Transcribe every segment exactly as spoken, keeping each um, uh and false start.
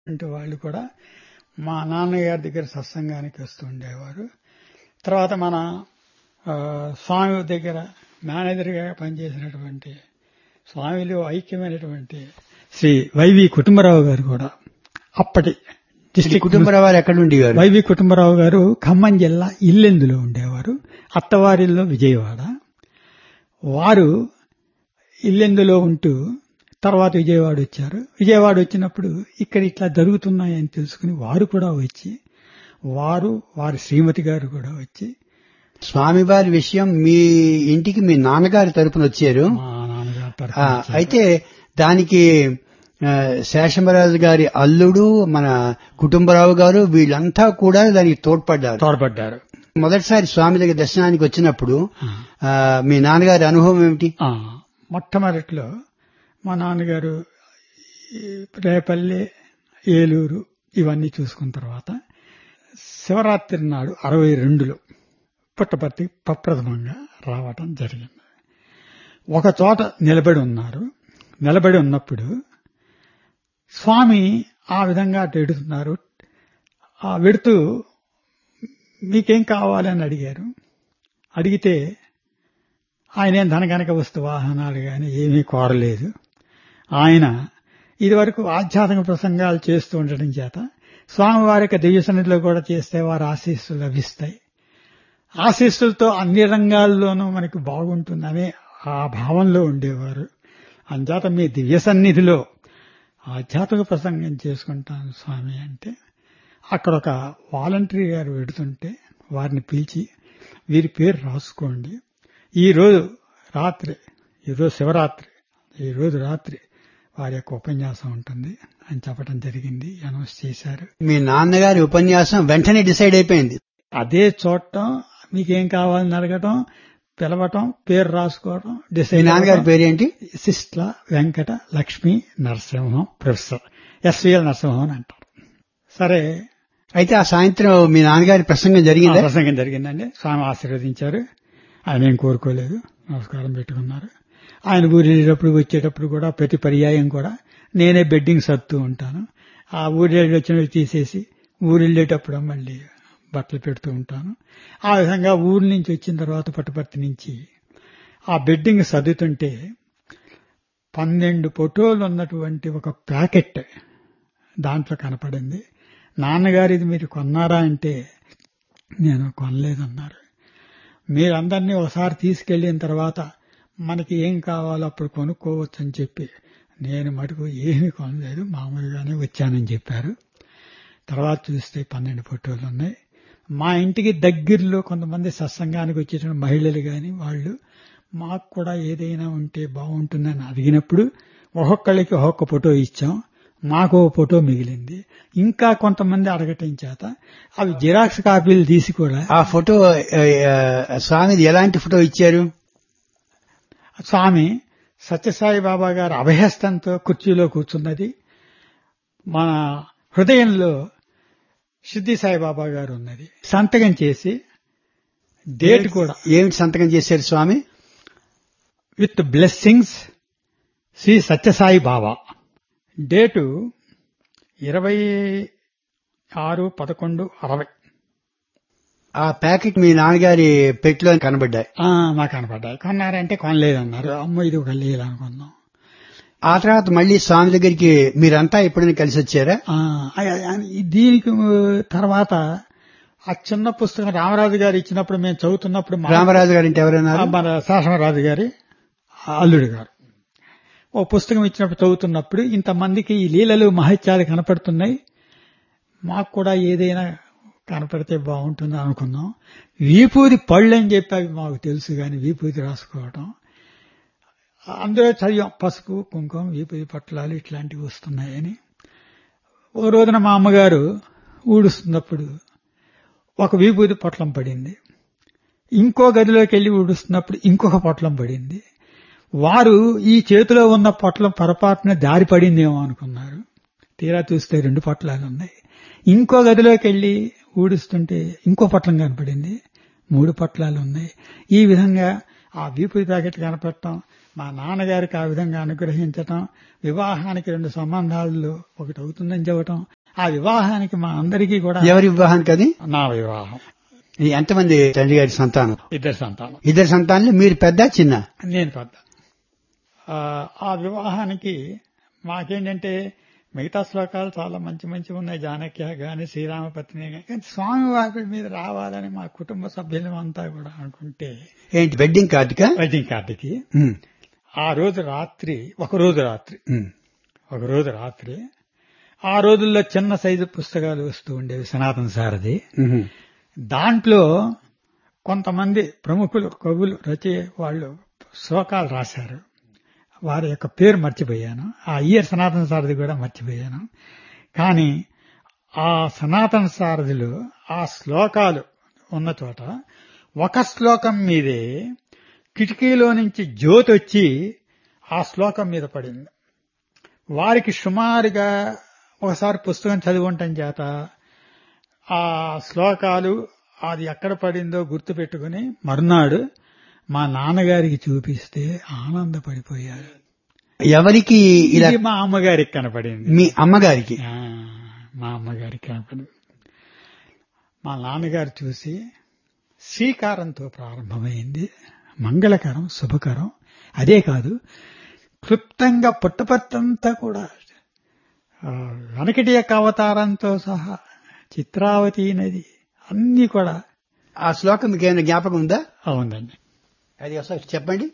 అంటే వాళ్ళు కూడా మా నాన్నగారి దగ్గర సత్సంగానికి వస్తూ ఉండేవారు. తర్వాత మన స్వామి దగ్గర మేనేజర్గా పనిచేసినటువంటి స్వామిలో ఐక్యమైనటువంటి శ్రీ వైవి కుటుంబరావు గారు కూడా అప్పటి డిస్ట్రిక్ట్ కుటుంబరావు ఎక్కడ ఉండేవారు? వైవి కుటుంబరావు గారు ఖమ్మం జిల్లా ఇల్లెందులో ఉండేవారు, అత్తవారిల్లో విజయవాడ. వారు ఇల్లెందులో ఉంటూ తర్వాత విజయవాడ వచ్చారు. విజయవాడ వచ్చినప్పుడు ఇక్కడ ఇట్లా జరుగుతున్నాయని తెలుసుకుని వారు కూడా వచ్చి, వారు వారి శ్రీమతి గారు కూడా వచ్చి, స్వామివారి విషయం మీ ఇంటికి మీ నాన్నగారి తరపున వచ్చారు. మా నాన్నగారి తరపున అయితే దానికి శేషమరాజు గారి అల్లుడు, మన కుటుంబరావు గారు వీళ్ళంతా కూడా దానికి తోడ్పడ్డారు తోడ్పడ్డారు మొదటిసారి స్వామి దగ్గర దర్శనానికి వచ్చినప్పుడు మీ నాన్నగారి అనుభవం ఏమిటి? మొట్టమొదట్లో మా నాన్నగారు రేపల్లె, ఏలూరు ఇవన్నీ చూసుకున్న తర్వాత శివరాత్రి నాడు అరవై రెండులో పుట్టపర్తి ప్రప్రథమంగా రావటం జరిగింది. ఒక చోట నిలబడి ఉన్నారు. నిలబడి ఉన్నప్పుడు స్వామి ఆ విధంగా అటు వెడుతున్నారు. ఆ వెడుతూ మీకేం కావాలని అడిగారు. అడిగితే ఆయన ఏం ధనకనక వస్తు వాహనాలు కానీ ఏమీ కోరలేదు. ఆయన ఇదివరకు ఆధ్యాత్మిక ప్రసంగాలు చేస్తూ ఉండటం చేత స్వామివారి యొక్క దివ్య సన్నిధిలో కూడా చేస్తే వారి ఆశీస్సులు లభిస్తాయి, ఆశీస్సులతో అన్ని రంగాల్లోనూ మనకు బాగుంటుందనే ఆ భావంలో ఉండేవారు. అంచేత మీ దివ్య సన్నిధిలో ఆధ్యాత్మిక ప్రసంగం చేసుకుంటాను స్వామి అంటే, అక్కడ ఒక వాలంటరీ గారు పెడుతుంటే వారిని పిలిచి వీరి పేరు రాసుకోండి, ఈ రోజు రాత్రి, ఈరోజు శివరాత్రి, ఈ రోజు రాత్రి వారి యొక్క ఉపన్యాసం ఉంటుంది అని చెప్పడం జరిగింది. అనౌన్స్ చేశారు. మీ నాన్నగారి ఉపన్యాసం వెంటనే డిసైడ్ అయిపోయింది. అదే చూడటం, మీకేం కావాలని అడగటం, పిలవటం, పేరు రాసుకోవడం డిసైడ్. నాన్నగారి పేరేంటి? సిస్ట్ల వెంకట లక్ష్మీ నరసింహం, ప్రొఫెసర్ ఎస్విఎల్ నరసింహం అని అంటారు. సరే, అయితే ఆ సాయంత్రం మీ నాన్నగారి ప్రసంగం జరిగింది. ప్రసంగం జరిగిందండి. స్వామి ఆశీర్వదించారు. ఆయన ఏం కోరుకోలేదు, నమస్కారం పెట్టుకున్నారు. ఆయన ఊరు వెళ్ళేటప్పుడు వచ్చేటప్పుడు కూడా ప్రతి పర్యాయం కూడా నేనే బెడ్డింగ్ సర్దుతూ ఉంటాను. ఆ ఊరు వచ్చినవి తీసేసి ఊరు వెళ్ళేటప్పుడు మళ్ళీ బట్టలు పెడుతూ ఉంటాను. ఆ విధంగా ఊరు నుంచి వచ్చిన తర్వాత పుట్టపర్తి నుంచి ఆ బెడ్డింగ్ సర్దుతుంటే పన్నెండు ఫోటోలు ఉన్నటువంటి ఒక ప్యాకెట్ దాంట్లో కనపడింది. నాన్నగారు ఇది మీరు కొన్నారా అంటే నేను కొనలేదన్నారు. మీరందరినీ ఒకసారి తీసుకెళ్లిన తర్వాత మనకి ఏం కావాలో అప్పుడు కొనుక్కోవచ్చు అని చెప్పి నేను మటుకు ఏమీ కొనలేదు, మామూలుగానే వచ్చానని చెప్పారు. తర్వాత చూస్తే పన్నెండు ఫోటోలు ఉన్నాయి. మా ఇంటికి దగ్గరలో కొంతమంది సత్సంగానికి వచ్చేసిన మహిళలు గాని వాళ్ళు మాకు కూడా ఏదైనా ఉంటే బాగుంటుందని అడిగినప్పుడు ఒక్కొక్కళ్ళకి ఒక్కొక్క ఫోటో ఇచ్చాం. మాకు ఫోటో మిగిలింది. ఇంకా కొంతమంది అడగటం చేత అవి జిరాక్స్ కాపీలు తీసి కూడా. ఆ ఫోటో స్వామిది ఎలాంటి ఫోటో ఇచ్చారు? స్వామి సత్యసాయి బాబా గారు అభయహస్తంతో కుర్చీలో కూర్చున్నది. మన హృదయంలో సిద్ధి సాయిబాబా గారు ఉన్నది. సంతకం చేసి డేట్ కూడా. ఏమిటి సంతకం చేశారు స్వామి? With blessings Shri Sathya Sai Baba. Date ఇరవై ఆరు పదకొండు అరవై. ఆ ప్యాకెట్ మీ నాన్నగారి పెట్టిలో కనబడ్డాయి. మాకు కనబడ్డాయి. కొన్నారంటే కొనలేదన్నారు. అమ్మ ఇది ఒక లేదు అనుకున్నాం. ఆ తర్వాత మళ్లీ స్వామి దగ్గరికి మీరంతా ఎప్పుడైనా కలిసి వచ్చారా? దీనికి తర్వాత ఆ చిన్న పుస్తకం రామరాజు గారు ఇచ్చినప్పుడు మేము చదువుతున్నప్పుడు. రామరాజు గారు అంటే ఎవరైనా? మన శాసనరాజు గారి అల్లుడు గారు. ఓ పుస్తకం ఇచ్చినప్పుడు చదువుతున్నప్పుడు ఇంతమందికి ఈ లీలలు మహత్యాలు కనపడుతున్నాయి, మాకు కూడా ఏదైనా కనపడితే బాగుంటుంది అనుకున్నాం. వీపూది పళ్ళు అని చెప్పి మాకు తెలుసు కానీ వీపూది రాసుకోవడం అందులో చదివాం. పసుపు కుంకుమ వీపూది పట్లాలు ఇట్లాంటివి వస్తున్నాయని. ఓ రోజున మా అమ్మగారు ఊడుస్తున్నప్పుడు ఒక వీపూది పొట్లం పడింది. ఇంకో గదిలోకి వెళ్లి ఊడుస్తున్నప్పుడు ఇంకొక పొట్లం పడింది. వారు ఈ చేతిలో ఉన్న పొట్లం పొరపాటున దారి పడిందేమో అనుకున్నారు. తీరా చూస్తే రెండు పొట్లాలు ఉన్నాయి. ఇంకో గదిలోకి వెళ్లి ఊడుస్తుంటే ఇంకో పొట్లం కనపడింది. మూడు పొట్లాలు ఉన్నాయి. ఈ విధంగా ఆ విభూతి ప్యాకెట్ కనపెట్టడం, మా నాన్నగారికి ఆ విధంగా అనుగ్రహించటం, వివాహానికి రెండు సంబంధాల్లో ఒకటి అవుతుందని చెప్పటం, ఆ వివాహానికి మా అందరికీ కూడా ఎవరి వివాహానికి అది? నా వివాహం. ఈ ఎంతమంది తండ్రి గారి సంతానం? ఇద్దరు సంతానం. ఇద్దరు సంతానంలో మీరు పెద్ద చిన్న? నేను పెద్ద. ఆ, ఆ వివాహానికి మాకేంటంటే మిగతా శ్లోకాలు చాలా మంచి మంచి ఉన్నాయి, జానక్య గాని శ్రీరామపత్ని గాని, కానీ స్వామివారి మీద రావాలని మా కుటుంబ సభ్యులు అంతా కూడా అనుకుంటే ఏంటి వెడ్డింగ్ కార్డుకా? వెడ్డింగ్ కార్డుకి ఉమ్, ఆ రోజు రాత్రి ఒక రోజు రాత్రి ఉమ్, ఒక రోజు రాత్రి ఆ రోజుల్లో చిన్న సైజు పుస్తకాలు వస్తూ ఉండేవి, సనాతన సారథి. ఉమ్, దాంట్లో కొంతమంది ప్రముఖులు కవులు రచే వాళ్ళు శ్లోకాలు రాశారు. వారి యొక్క పేరు మర్చిపోయాను, ఆ ఇయర్ సనాతన సారథి కూడా మర్చిపోయాను. కానీ ఆ సనాతన సారథిలో ఆ శ్లోకాలు ఉన్న చోట ఒక శ్లోకం మీదే కిటికీలో నుంచి జ్యోతి వచ్చి ఆ శ్లోకం మీద పడింది. వారికి సుమారుగా ఒకసారి పుస్తకం చదివి ఉండటం చేత ఆ శ్లోకాలు అది ఎక్కడ పడిందో గుర్తు పెట్టుకుని మర్నాడు మా నాన్నగారికి చూపిస్తే ఆనందపడిపోయారు. ఎవరికి ఇలా? ఇది మా అమ్మగారికి కనపడింది. మీ అమ్మగారికి? ఆ, మా అమ్మగారికి కనపడింది. మా నాన్నగారు చూసి శ్రీకారంతో ప్రారంభమైంది, మంగళకరం శుభకరం. అదే కాదు, క్లుప్తంగా పుట్టపర్తంతా కూడా వెనకటి యొక్క అవతారంతో సహా చిత్రావతి నది అన్ని కూడా. ఆ శ్లోకం మీకు ఏమైనా జ్ఞాపకం ఉందా? అవునండి, అది ఒకసారి చెప్పండి.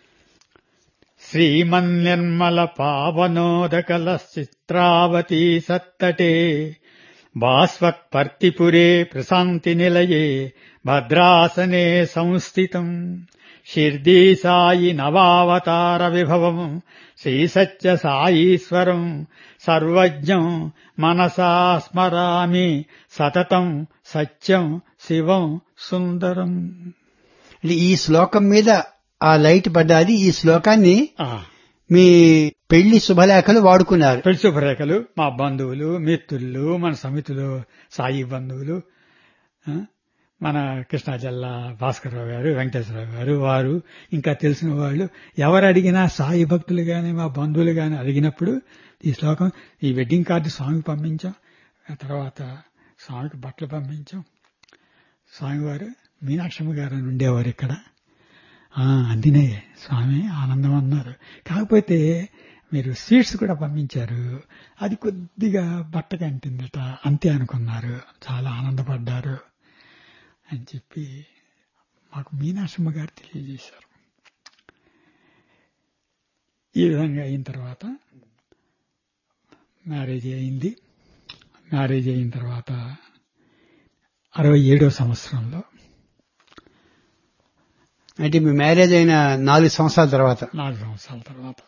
శ్రీమన్నిర్మల పావనోదకల చిత్రావతి సత్తటే భాస్వత్పర్తిపురే ప్రశాంతి నిలయే భద్రాసనే సంస్థితం షిర్దీ సాయి నవావతార విభవం శ్రీసత్య సాయీశ్వరం సర్వజ్ఞం మనసా స్మరామి సతతం సత్యం శివం సుందరం. ఈ శ్లోకం మీద ఆ లైట్ పడ్డాది. ఈ శ్లోకాన్ని ఆ, మీ పెళ్లి శుభలేఖలు వాడుకున్నారు. పెళ్లి శుభరేఖలు మా బంధువులు మిత్రులు, మన సమితిలో సాయి బంధువులు, ఆ, మన కృష్ణా జిల్లా భాస్కరరావు గారు, వెంకటేశ్వరరావు గారు, వారు ఇంకా తెలిసిన వాళ్ళు ఎవరు అడిగినా, సాయి భక్తులు గాని మా బంధువులు గాని అడిగినప్పుడు ఈ శ్లోకం, ఈ వెడ్డింగ్ కార్డు స్వామికి పంపించాం. ఆ తర్వాత స్వామికి బట్టలు పంపించాం. స్వామివారు మీనాక్షమ్మ గారు అని ఉండేవారు ఇక్కడ. అందినే స్వామి ఆనందం అన్నారు. కాకపోతే మీరు స్వీట్స్ కూడా పంపించారు, అది కొద్దిగా బట్టకి అంటిందట, అంతే అనుకున్నారు, చాలా ఆనందపడ్డారు అని చెప్పి మాకు మీనాక్షమ్మ గారు తెలియజేశారు. ఈ విధంగా అయిన తర్వాత మ్యారేజ్ అయింది. మ్యారేజ్ అయిన తర్వాత అరవై ఏడో సంవత్సరంలో, అంటే మీ మ్యారేజ్ అయిన నాలుగు సంవత్సరాల తర్వాత నాలుగు సంవత్సరాల తర్వాత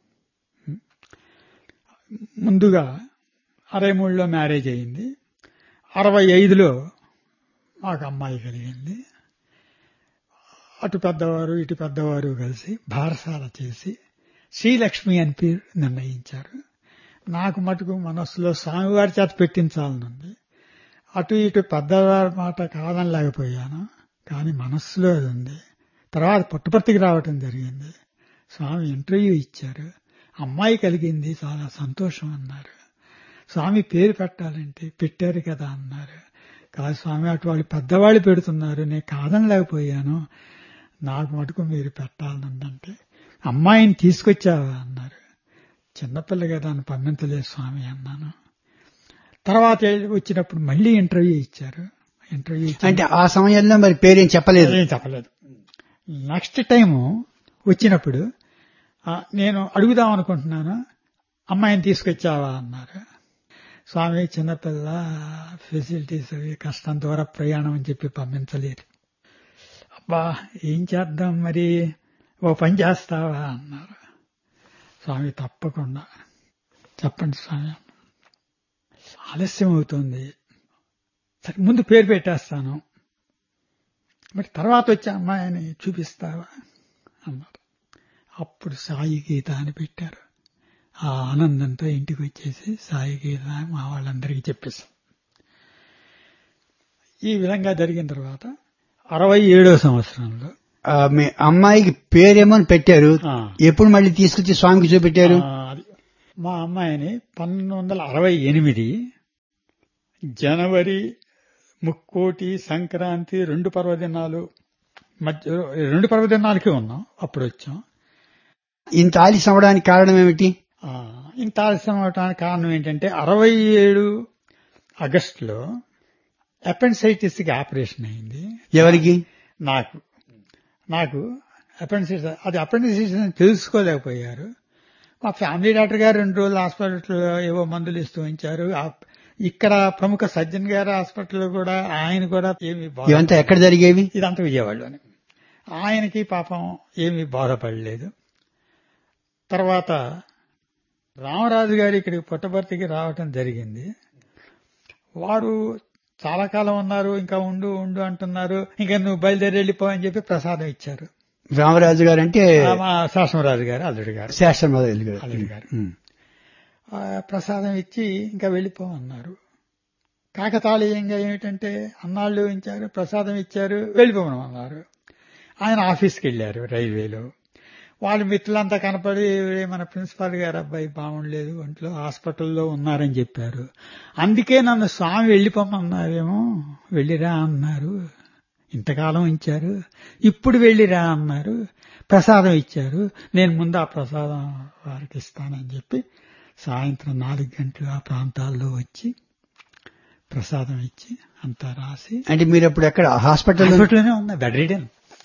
ముందుగా అరవై మూడులో మ్యారేజ్ అయింది. అరవై ఐదులో మాకు అమ్మాయి కలిగింది. అటు పెద్దవారు ఇటు పెద్దవారు కలిసి బారసాల చేసి శ్రీలక్ష్మి అని పేరు నిర్ణయించారు. నాకు మటుకు మనస్సులో స్వామివారి చేత పెట్టించాలనుంది. అటు ఇటు పెద్దవారి మాట కాదని లేకపోయాను, కానీ మనస్సులో అది ఉంది. తర్వాత పుట్టపర్తికి రావటం జరిగింది. స్వామి ఇంటర్వ్యూ ఇచ్చారు, అమ్మాయి కలిగింది, చాలా సంతోషం అన్నారు. స్వామి పేరు పెట్టాలంటే పెట్టారు కదా అన్నారు. కాదు స్వామి, అటు వాళ్ళు పెద్దవాళ్ళు పెడుతున్నారు, నేను కాదని లేకపోయాను, నాకు మటుకు మీరు పెట్టాలనుందంటే అమ్మాయిని తీసుకొచ్చావా అన్నారు. చిన్నపిల్ల కదా అని పంపించలేదు స్వామి అన్నాను. తర్వాత వచ్చినప్పుడు మళ్ళీ ఇంటర్వ్యూ ఇచ్చారు. ఇంటర్వ్యూ అంటే ఆ సమయంలో మరి పేరేం చెప్పలేదు? ఏం చెప్పలేదు. నెక్స్ట్ టైం వచ్చినప్పుడు నేను అడుగుదాం అనుకుంటున్నాను, అమ్మాయిని తీసుకొచ్చావా అన్నారు. స్వామి చిన్నపిల్ల, ఫెసిలిటీస్ అవి కష్టం, ద్వారా ప్రయాణం అని చెప్పి పంపించలేదు. అబ్బా ఏం చేద్దాం మరి, ఓ పని చేస్తావా అన్నారు. స్వామి తప్పకుండా చెప్పండి స్వామి, ఆలస్యం అవుతుంది, సరే ముందు పేరు పెట్టేస్తాను, మరి తర్వాత వచ్చే అమ్మాయిని చూపిస్తావా అన్నారు. అప్పుడు సాయి గీత అని పెట్టారు. ఆ ఆనందంతో ఇంటికి వచ్చేసి సాయి గీత మా వాళ్ళందరికీ చెప్పేశాం. ఈ విధంగా జరిగిన తర్వాత అరవై ఏడో సంవత్సరంలో ఆ, మీ అమ్మాయికి పేరేమో అని పెట్టారు. ఆ. ఎప్పుడు మళ్ళీ తీసుకొచ్చి స్వామికి చూపెట్టారు? ఆ, అది మా అమ్మాయిని పంతొమ్మిది వందల అరవై ఎనిమిది జనవరి ముక్కోటి సంక్రాంతి రెండు పర్వదినాలు మధ్య రెండు పర్వదినాలకి ఉన్నాం. అప్పుడు వచ్చాం. ఇంత ఆలస్యం అవడానికి కారణం ఏమిటి? ఆ, ఇంత ఆలస్యం అవడానికి కారణం ఏంటంటే అరవై ఏడు ఆగస్టులో అపెండిసైటిస్ కి ఆపరేషన్ అయింది. ఎవరికి? నాకు నాకు అపెండిసైటిస్ అది అపెండిసైటిస్ అని తెలుసుకోలేకపోయారు. మా ఫ్యామిలీ డాక్టర్ గారు రెండు రోజులు హాస్పిటల్ ఏవో మందులు ఇస్తూ ఉంచారు. ఆ- ఇక్కడ ప్రముఖ సర్జన్ గారు హాస్పిటల్ కూడా ఆయన కూడా ఏమి బాధ- ఇవంతా ఎక్కడ జరిగేవి? ఇదంతా విజయవాడలోనే. ఆయనకి పాపం ఏమీ బాధపడలేదు. తర్వాత రామరాజు గారు ఇక్కడికి పుట్టపర్తికి రావటం జరిగింది. వారు చాలా కాలం ఉన్నారు, ఇంకా ఉండు ఉండు అంటున్నారు. ఇంకా నువ్వు బయలుదేరి వెళ్ళిపో అని చెప్పి ప్రసాదం ఇచ్చారు. రామరాజు గారు అంటే ఆ, మా శాసనరాజు గారు అల్లుడు గారు శాస్త్రమాధవ్ అల్లుడు గారు ఉమ్. ఆ, ప్రసాదం ఇచ్చి ఇంకా వెళ్ళిపోమన్నారు. కాకతాళీయంగా ఏమిటంటే అన్నాళ్ళు ఉంచారు, ప్రసాదం ఇచ్చారు, వెళ్ళిపోమన్నారు. ఆయన ఆఫీస్కి వెళ్ళారు రైల్వేలో. వాళ్ళ మిత్రులంతా కనపడి మన ప్రిన్సిపాల్ గారు అబ్బాయి బాగుండలేదు, ఒంట్లో హాస్పిటల్లో ఉన్నారని చెప్పారు. అందుకే నన్ను స్వామి వెళ్ళిపోమన్నారేమో, వెళ్ళిరా అన్నారు. ఇంతకాలం ఇచ్చారు, ఇప్పుడు వెళ్ళిరా అన్నారు. ప్రసాదం ఇచ్చారు, నేను ముందు ఆ ప్రసాదం వారికి ఇస్తానని చెప్పి సాయంత్రం నాలుగు గంటలు ఆ ప్రాంతాల్లో వచ్చి ప్రసాదం ఇచ్చి అంతా రాసి, అంటే మీరు అప్పుడు ఎక్కడ హాస్పిటల్? హాస్పిటల్లోనే ఉన్నా, బెడ్ రీడన్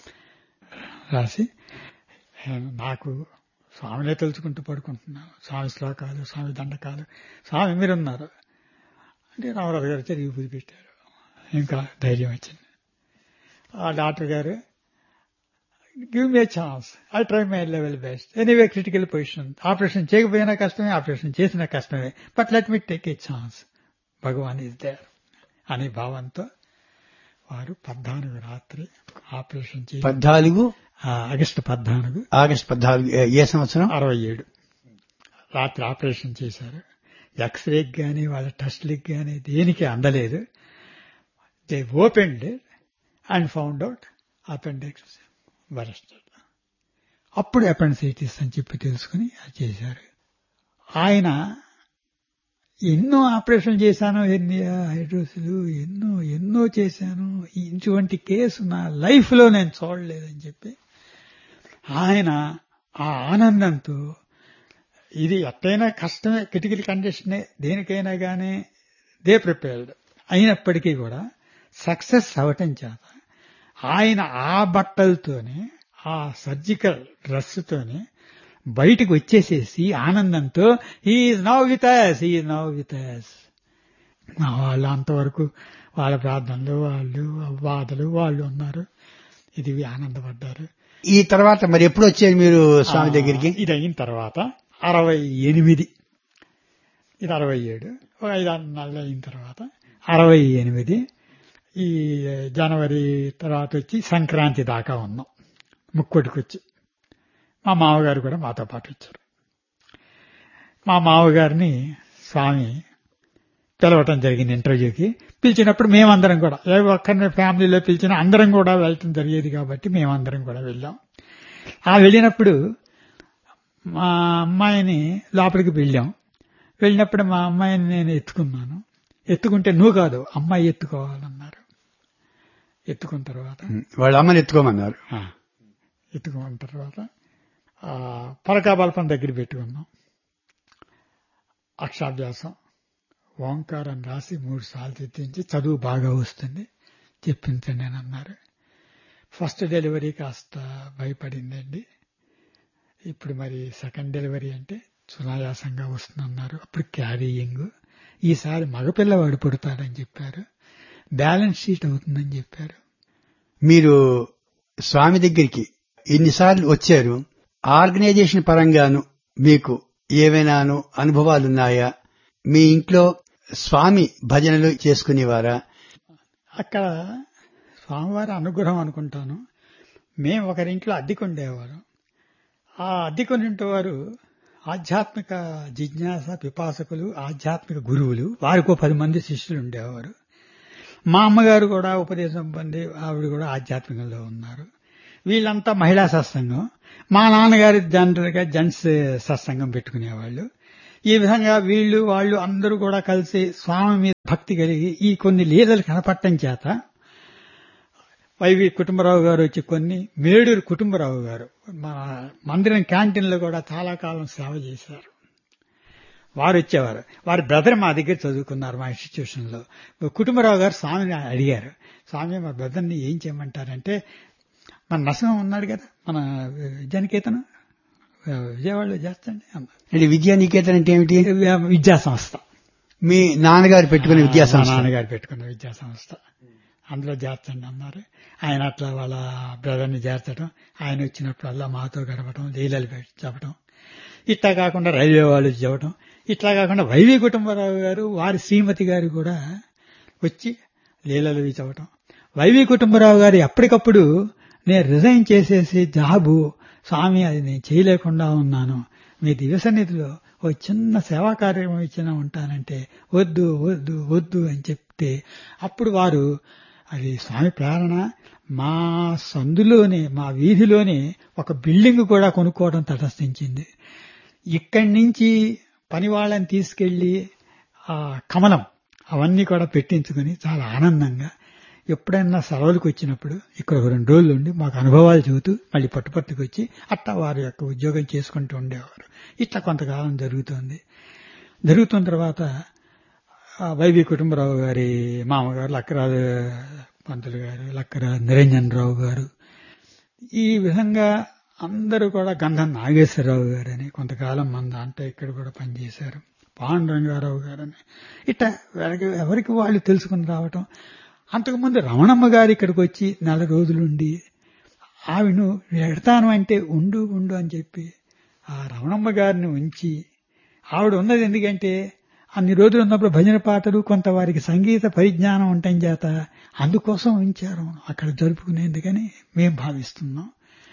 రాసి నాకు స్వామినే తెలుసుకుంటూ పడుకుంటున్నాను. స్వామి శ్లోకాలు, స్వామి దండకాలు, స్వామి మీరున్నారు అంటే రామరాజు గారు తిరిగి పూజ పెట్టారు. ఇంకా ధైర్యం వచ్చింది. ఆ డాక్టర్ గారు give me chance, I try my level best, anyway critical position, operation చేయకపోయినా కష్టమే, ఆపరేషన్ చేసినా కష్టమే, but let me take a chance, Bhagavan is there అనే భావంతో వారు పద్నాలుగు రాత్రి ఆపరేషన్ చేసి పద్నాలుగు ఆగస్టు పద్నాలుగు ఆగస్టు పద్నాలుగు ఏ- ఏ సంవత్సరం? అరవై ఏడు రాత్రి ఆపరేషన్ చేశారు. ఎక్స్రేకి గాని వాళ్ళ టెస్ట్లకి గాని దేనికి అందలేదు. They opened and found out appendix బరస్టెడ్. అప్పుడు అపెండిసైటిస్ అని చెప్పి తెలుసుకుని అది చేశారు. ఆయన ఎన్నో ఆపరేషన్ చేశాను, ఎన్ని హైడ్రోసులు ఎన్నో ఎన్నో చేశాను, ఇటువంటి కేసు నా లైఫ్ లో నేను చూడలేదని చెప్పి ఆయన ఆ ఆనందంతో, ఇది ఎట్టయినా కష్టమే, క్రిటికల్ కండిషనే, దేనికైనా గానీ దే ప్రిపేర్డ్ అయినప్పటికీ కూడా సక్సెస్ అవటం చేత ఆయన ఆ బట్టలతోనే, ఆ సర్జికల్ డ్రెస్ తోనే బయటకు వచ్చేసేసి ఆనందంతో is now with us, is now with us. మా వాళ్ళు అంతవరకు వాళ్ళ ప్రార్థనలు, వాళ్ళు బాధలు వాళ్ళు ఉన్నారు, ఇది ఆనందపడ్డారు. ఈ తర్వాత మరి ఎప్పుడు వచ్చారు మీరు స్వామి దగ్గరికి? ఇది అయిన తర్వాత అరవై ఎనిమిది ఇది అరవై ఏడు ఒక ఐదు ఆరు నెలలు అయిన తర్వాత అరవై ఎనిమిది ఈ జనవరి తర్వాత వచ్చి సంక్రాంతి దాకా ఉన్నాం. ముక్కోటికి వచ్చి మా మామగారు కూడా మాతో పాటు వచ్చారు. మా మామగారిని స్వామి పిలవటం జరిగింది ఇంటర్వ్యూకి. పిలిచినప్పుడు మేమందరం కూడా, ఏ ఒక్కరిని ఫ్యామిలీలో పిలిచినా అందరం కూడా వెళ్ళటం జరిగేది కాబట్టి మేమందరం కూడా వెళ్ళాం. ఆ వెళ్ళినప్పుడు మా అమ్మాయిని లోపలికి వెళ్ళాం. వెళ్ళినప్పుడు మా అమ్మాయిని నేను ఎత్తుకున్నాను. ఎత్తుకుంటే నువ్వు కాదు అమ్మాయి ఎత్తుకోవాలన్నారు. ఎత్తుకున్న తర్వాత వాళ్ళ అమ్మని ఎత్తుకోమన్నారు. ఆ, ఎత్తుకున్న తర్వాత ఆ, పలకాబల్పం దగ్గర పెట్టుకున్నాం. అక్షాభ్యాసం ఓంకారం రాసి మూడు సార్లు తెచ్చించి చదువు బాగా వస్తుంది చెప్పించండి అని అన్నారు. ఫస్ట్ డెలివరీ కాస్త భయపడిందండి. ఇప్పుడు మరి సెకండ్ డెలివరీ అంటే సునాయాసంగా వస్తుందన్నారు. అప్పుడు క్యారీయింగ్, ఈసారి మగపిల్లవాడు పుడతాడని చెప్పారు, బ్యాలెన్స్ షీట్ అవుతుందని చెప్పారు. మీరు స్వామి దగ్గరికి ఎన్నిసార్లు వచ్చారు? ఆర్గనైజేషన్ పరంగాను మీకు ఏవైనాను అనుభవాలున్నాయా? మీ ఇంట్లో స్వామి భజనలు చేసుకునేవారా? అక్కడ స్వామివారి అనుగ్రహం అనుకుంటాను. మేము ఒకరింట్లో అద్దెకుండేవారు. ఆ అద్దెకునింటి వారు ఆధ్యాత్మిక జిజ్ఞాస పిపాసకులు, ఆధ్యాత్మిక గురువులు, వారికో పది మంది శిష్యులు ఉండేవారు. మా అమ్మగారు కూడా ఉపదేశం పొంది ఆవిడ కూడా ఆధ్యాత్మికంలో ఉన్నారు. వీళ్ళంతా మహిళా సత్సంగం. మా నాన్నగారి జనరల్గా జెంట్స్ సత్సంగం పెట్టుకునేవాళ్ళు. ఈ విధంగా వీళ్ళు వాళ్ళు అందరూ కూడా కలిసి స్వామి మీద భక్తి కలిగి ఈ కొన్ని లీలలు కనపడటం చేత వైవి కుటుంబరావు గారు వచ్చి కొన్ని, మేడూరు కుటుంబరావు గారు మన మందిరం క్యాంటీన్లో కూడా చాలా కాలం సేవ చేశారు. వారు వచ్చేవారు. వారి బ్రదర్ మా దగ్గర చదువుకున్నారు మా ఇన్స్టిట్యూషన్ లో. కుటుంబరావు గారు స్వామిని అడిగారు, స్వామి మా బ్రదర్ని ఏం చేయమంటారంటే, మన నరసింహం ఉన్నాడు కదా మన విద్యానికేతనం విజయవాడలో చేస్తండి అంటే విద్యానికేతన్ అంటే ఏమిటి? విద్యా సంస్థ. మీ నాన్నగారు పెట్టుకునే విద్యా సంస్థ? నాన్నగారు పెట్టుకున్న విద్యా సంస్థ, అందులో చేర్చండి అన్నారు. ఆయన అట్లా వాళ్ళ బ్రదర్ని చేర్చడం, ఆయన వచ్చినప్పుడల్లా మాతో గడపడం, లీలలు చెప్పడం, ఇట్లా కాకుండా రైల్వే వాళ్ళు చెప్పడం, ఇట్లా కాకుండా వైవి కుటుంబరావు గారు వారి శ్రీమతి గారు కూడా వచ్చి లీలలు చెప్పడం. వైవి కుటుంబరావు గారు ఎప్పటికప్పుడు నేను రిజైన్ చేసేసి జాబు, స్వామి అది నేను చేయలేకుండా ఉన్నాను, మీ దివ్య సన్నిధిలో ఓ చిన్న సేవా కార్యక్రమం ఇచ్చినా ఉంటానంటే వద్దు వద్దు వద్దు అని చెప్తే, అప్పుడు వారు అది స్వామి ప్రేరణ, మా సందులోనే మా వీధిలోనే ఒక బిల్డింగ్ కూడా కొనుక్కోవడం తటస్థించింది. ఇక్కడి నుంచి పని వాళ్ళని తీసుకెళ్లి ఆ కమలం అవన్నీ కూడా పెట్టించుకుని చాలా ఆనందంగా ఎప్పుడైనా సెలవులకు వచ్చినప్పుడు ఇక్కడ ఒక రెండు రోజులు ఉండి మాకు అనుభవాలు చెబుతూ మళ్ళీ పట్టుపట్టుకు వచ్చి అట్టా వారి యొక్క ఉద్యోగం చేసుకుంటూ ఉండేవారు. ఇట్లా కొంతకాలం జరుగుతోంది. జరుగుతున్న తర్వాత వైవి కుటుంబరావు గారి మామగారు లక్కరాజు పంతులు గారు, లక్కరాజు నిరంజన్ రావు గారు, ఈ విధంగా అందరూ కూడా గంధం నాగేశ్వరరావు గారని కొంతకాలం మన దాంట్లో ఇక్కడ కూడా పనిచేశారు. పాండురంగారావు గారని ఇట్లా ఎవరికి వాళ్ళు తెలుసుకుని రావటం. అంతకుముందు రమణమ్మ గారు ఇక్కడికి వచ్చి నెల రోజులుండి ఆవిను వెడతాను అంటే ఉండు ఉండు అని చెప్పి ఆ రమణమ్మ గారిని ఉంచి, ఆవిడ ఉన్నది ఎందుకంటే అన్ని రోజులు ఉన్నప్పుడు భజన పాటలు కొంత వారికి సంగీత పరిజ్ఞానం ఉండటం చేత అందుకోసం ఉంచారు అక్కడ జరుపుకునేందుకని మేము భావిస్తున్నాం.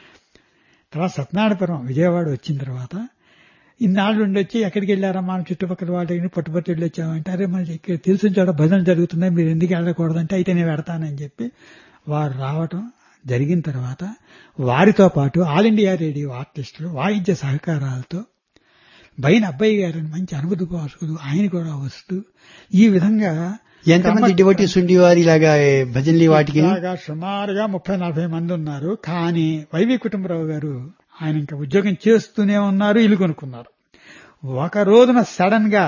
తర్వాత సత్యనారాయణపురం విజయవాడ వచ్చిన తర్వాత ఇన్నాళ్ళు ఉండొచ్చి ఎక్కడికి వెళ్ళారా మనం చుట్టుపక్కల వాళ్ళకి పట్టుపట్టు వెళ్ళి వచ్చామంటే, అరే మనకి ఇక్కడ తెలిసిన చోట భజనలు జరుగుతున్నాయి మీరు ఎందుకు వెళ్ళకూడదంటే అయితే నేను పెడతానని చెప్పి వారు రావటం జరిగిన తర్వాత వారితో పాటు ఆల్ ఇండియా రేడియో ఆర్టిస్టులు వాయిద్య సహకారాలతో బైన అబ్బాయి గారిని మంచి అనుభూతి పాసుకులు ఆయన కూడా వస్తూ ఈ విధంగా ఎంతమంది డివోటీస్ ఉండేవారు ఇలాగా భజనలు వాటికి? సుమారుగా ముప్పై నలభై మంది ఉన్నారు. కానీ వైవి కుటుంబరావు గారు ఆయన ఇంకా ఉద్యోగం చేస్తూనే ఉన్నారు, ఇల్లు కొనుక్కున్నారు. ఒక రోజున సడన్ గా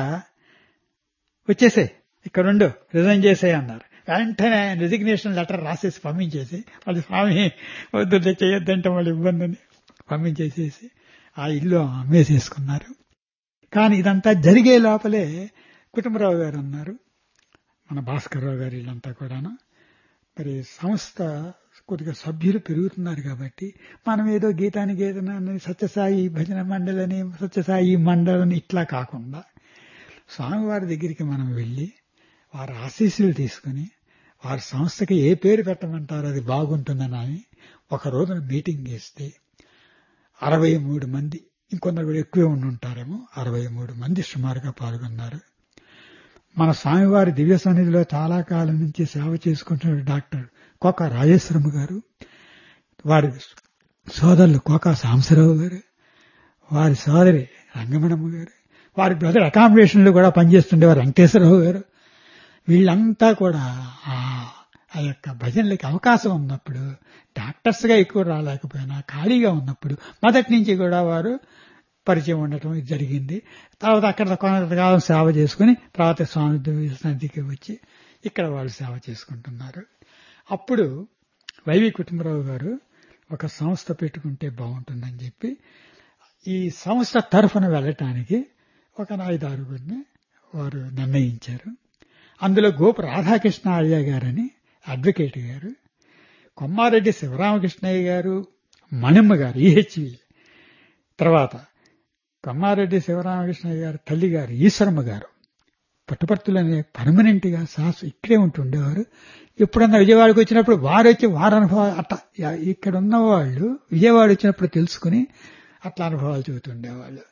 వచ్చేసే ఇక్కడ ఉండు రిజైన్ చేసేయి అన్నారు. వెంటనే ఆయన రిజిగ్నేషన్ లెటర్ రాసేసి పంపించేసి, వాళ్ళు స్వామి వద్దు చేయొద్దంటే వాళ్ళు ఇబ్బందిని పంపించేసేసి ఆ ఇల్లు అమ్మేసేసుకున్నారు. కానీ ఇదంతా జరిగే లోపలే కుటుంబరావు గారు ఉన్నారు, మన భాస్కర్రావు గారు, వీళ్ళంతా కూడాను మరి సంస్థ కొద్దిగా సభ్యులు పెరుగుతున్నారు కాబట్టి మనం ఏదో గీతానికి ఏదైనా సత్యసాయి భజన మండలని సత్యసాయి మండలని ఇట్లా కాకుండా స్వామివారి దగ్గరికి మనం వెళ్ళి వారి ఆశీస్సులు తీసుకుని వారి సంస్థకి ఏ పేరు పెట్టమంటారో అది బాగుంటుందని ఒక రోజున మీటింగ్ చేస్తే అరవై మూడు మంది, ఇంకొందరు కూడా ఎక్కువే ఉండి ఉంటారేమో, అరవై మూడు మంది సుమారుగా పాల్గొన్నారు. మన స్వామివారి దివ్య సన్నిధిలో చాలా కాలం నుంచి సేవ చేసుకుంటున్న డాక్టర్ కోకా రాజేశ్వరమ్మ గారు, వారి సోదరులు కోకా సాంబశివరావు గారు, వారి సోదరి రంగమణమ్మ గారు, వారి బ్రదర్ అకామిడేషన్ లో కూడా పనిచేస్తుండేవారు వెంకటేశ్వరరావు గారు, వీళ్ళంతా కూడా ఆ యొక్క భజనలకి అవకాశం ఉన్నప్పుడు డాక్టర్స్ గా ఎక్కువ రాలేకపోయినా ఖాళీగా ఉన్నప్పుడు మొదటి నుంచి కూడా వారు పరిచయం ఉండటం ఇది జరిగింది. తర్వాత అక్కడ కొంతకాలం సేవ చేసుకుని తర్వాత స్వామి సన్నిధికి వచ్చి ఇక్కడ వాళ్ళు సేవ చేసుకుంటున్నారు. అప్పుడు వైవి కుటుంబరావు గారు ఒక సంస్థ పెట్టుకుంటే బాగుంటుందని చెప్పి ఈ సంస్థ తరఫున వెళ్ళటానికి ఒక ఐదారుగురిని వారు నిర్ణయించారు. అందులో గోపు రాధాకృష్ణ ఆర్య గారని అడ్వకేట్ గారు, కొమ్మారెడ్డి శివరామకృష్ణయ్య గారు, మణిమ్మ గారు ఈహెచ్వి, తర్వాత కొమ్మారెడ్డి శివరామకృష్ణయ్య గారు తల్లి గారు ఈశ్వరమ్మ గారు పుట్టపర్తులనే పర్మనెంట్ గా సాస్ ఇక్కడే ఉంటుండేవారు. ఎప్పుడన్నా విజయవాడకి వచ్చినప్పుడు వారు వచ్చి వారి అనుభవాలు అట్లా ఇక్కడ ఉన్న వాళ్ళు విజయవాడ వచ్చినప్పుడు తెలుసుకుని అట్లా అనుభవాలు చెబుతుండేవాళ్ళు.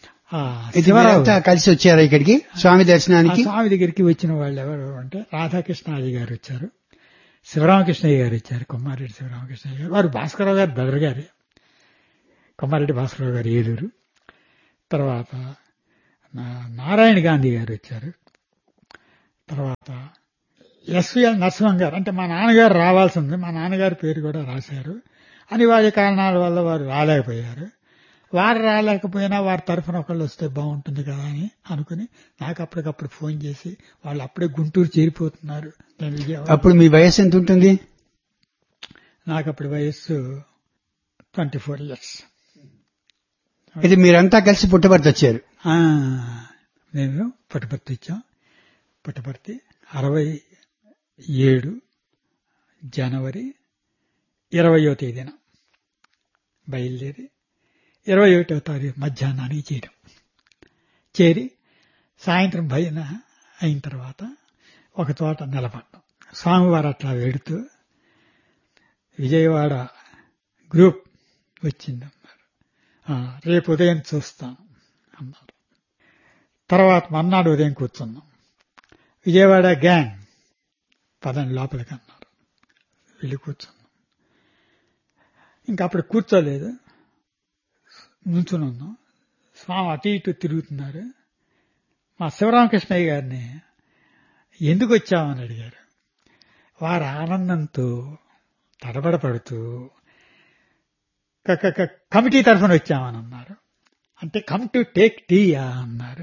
కలిసి వచ్చారు ఇక్కడికి స్వామి దర్శనానికి. స్వామి దగ్గరికి వచ్చిన వాళ్ళు ఎవరు అంటే రాధాకృష్ణాజీ గారు వచ్చారు, శివరామకృష్ణయ్య గారు ఇచ్చారు, కొమ్మారెడ్డి శివరామకృష్ణయ్య గారు. వారు భాస్కరరావు గారు బ్రదర్ గారే, కొమ్మారెడ్డి భాస్కరరావు గారు ఏలూరు. తర్వాత నారాయణ గాంధీ గారు వచ్చారు. తర్వాత ఎస్విఎల్ నరసింహం గారు, అంటే మా నాన్నగారు రావాల్సింది, మా నాన్నగారి పేరు కూడా రాశారు. అనివార్య కారణాల వల్ల వారు రాలేకపోయారు. వారు రాలేకపోయినా వారి తరఫున ఒకళ్ళు వస్తే బాగుంటుంది కదా అని అనుకుని నాకు అప్పటికప్పుడు ఫోన్ చేసి, వాళ్ళు అప్పుడే గుంటూరు చేరిపోతున్నారు. అప్పుడు మీ వయస్సు ఎంత ఉంటుంది? నాకు అప్పుడు వయస్సు ట్వంటీ ఫోర్ ఇయర్స్. ఇది మీరంతా కలిసి పుట్టపర్తి వచ్చారు? మేము పుట్టపర్తి ఇచ్చాం. పుట్టపర్తి అరవై ఏడు జనవరి ఇరవయో తేదీన బయలుదేరి ఇరవై ఒకటో తారీఖు మధ్యాహ్నానికి చేరాం. చేరి సాయంత్రం భజన అయిన తర్వాత ఒక చోట నిలబడ్డాం. స్వామివారు అట్లా వెడుతూ విజయవాడ గ్రూప్ వచ్చిందన్నారు. రేపు ఉదయం చూస్తాను అన్నారు. తర్వాత మర్నాడు ఉదయం కూర్చున్నాం. విజయవాడ గ్యాంగ్ పదండి లోపలికి అన్నారు. వెళ్ళి కూర్చున్నాం. ఇంకా అప్పుడు కూర్చోలేదు, నుంచుని ఉన్నాం. స్వామి అటు ఇటు తిరుగుతున్నారు. మా శివరామకృష్ణయ్య గారిని ఎందుకు వచ్చామని అడిగారు. వారు ఆనందంతో తడబడపడుతూ కమిటీ తరఫున వచ్చామని అన్నారు. అంటే కమ్ టు టేక్ టీ అన్నారు.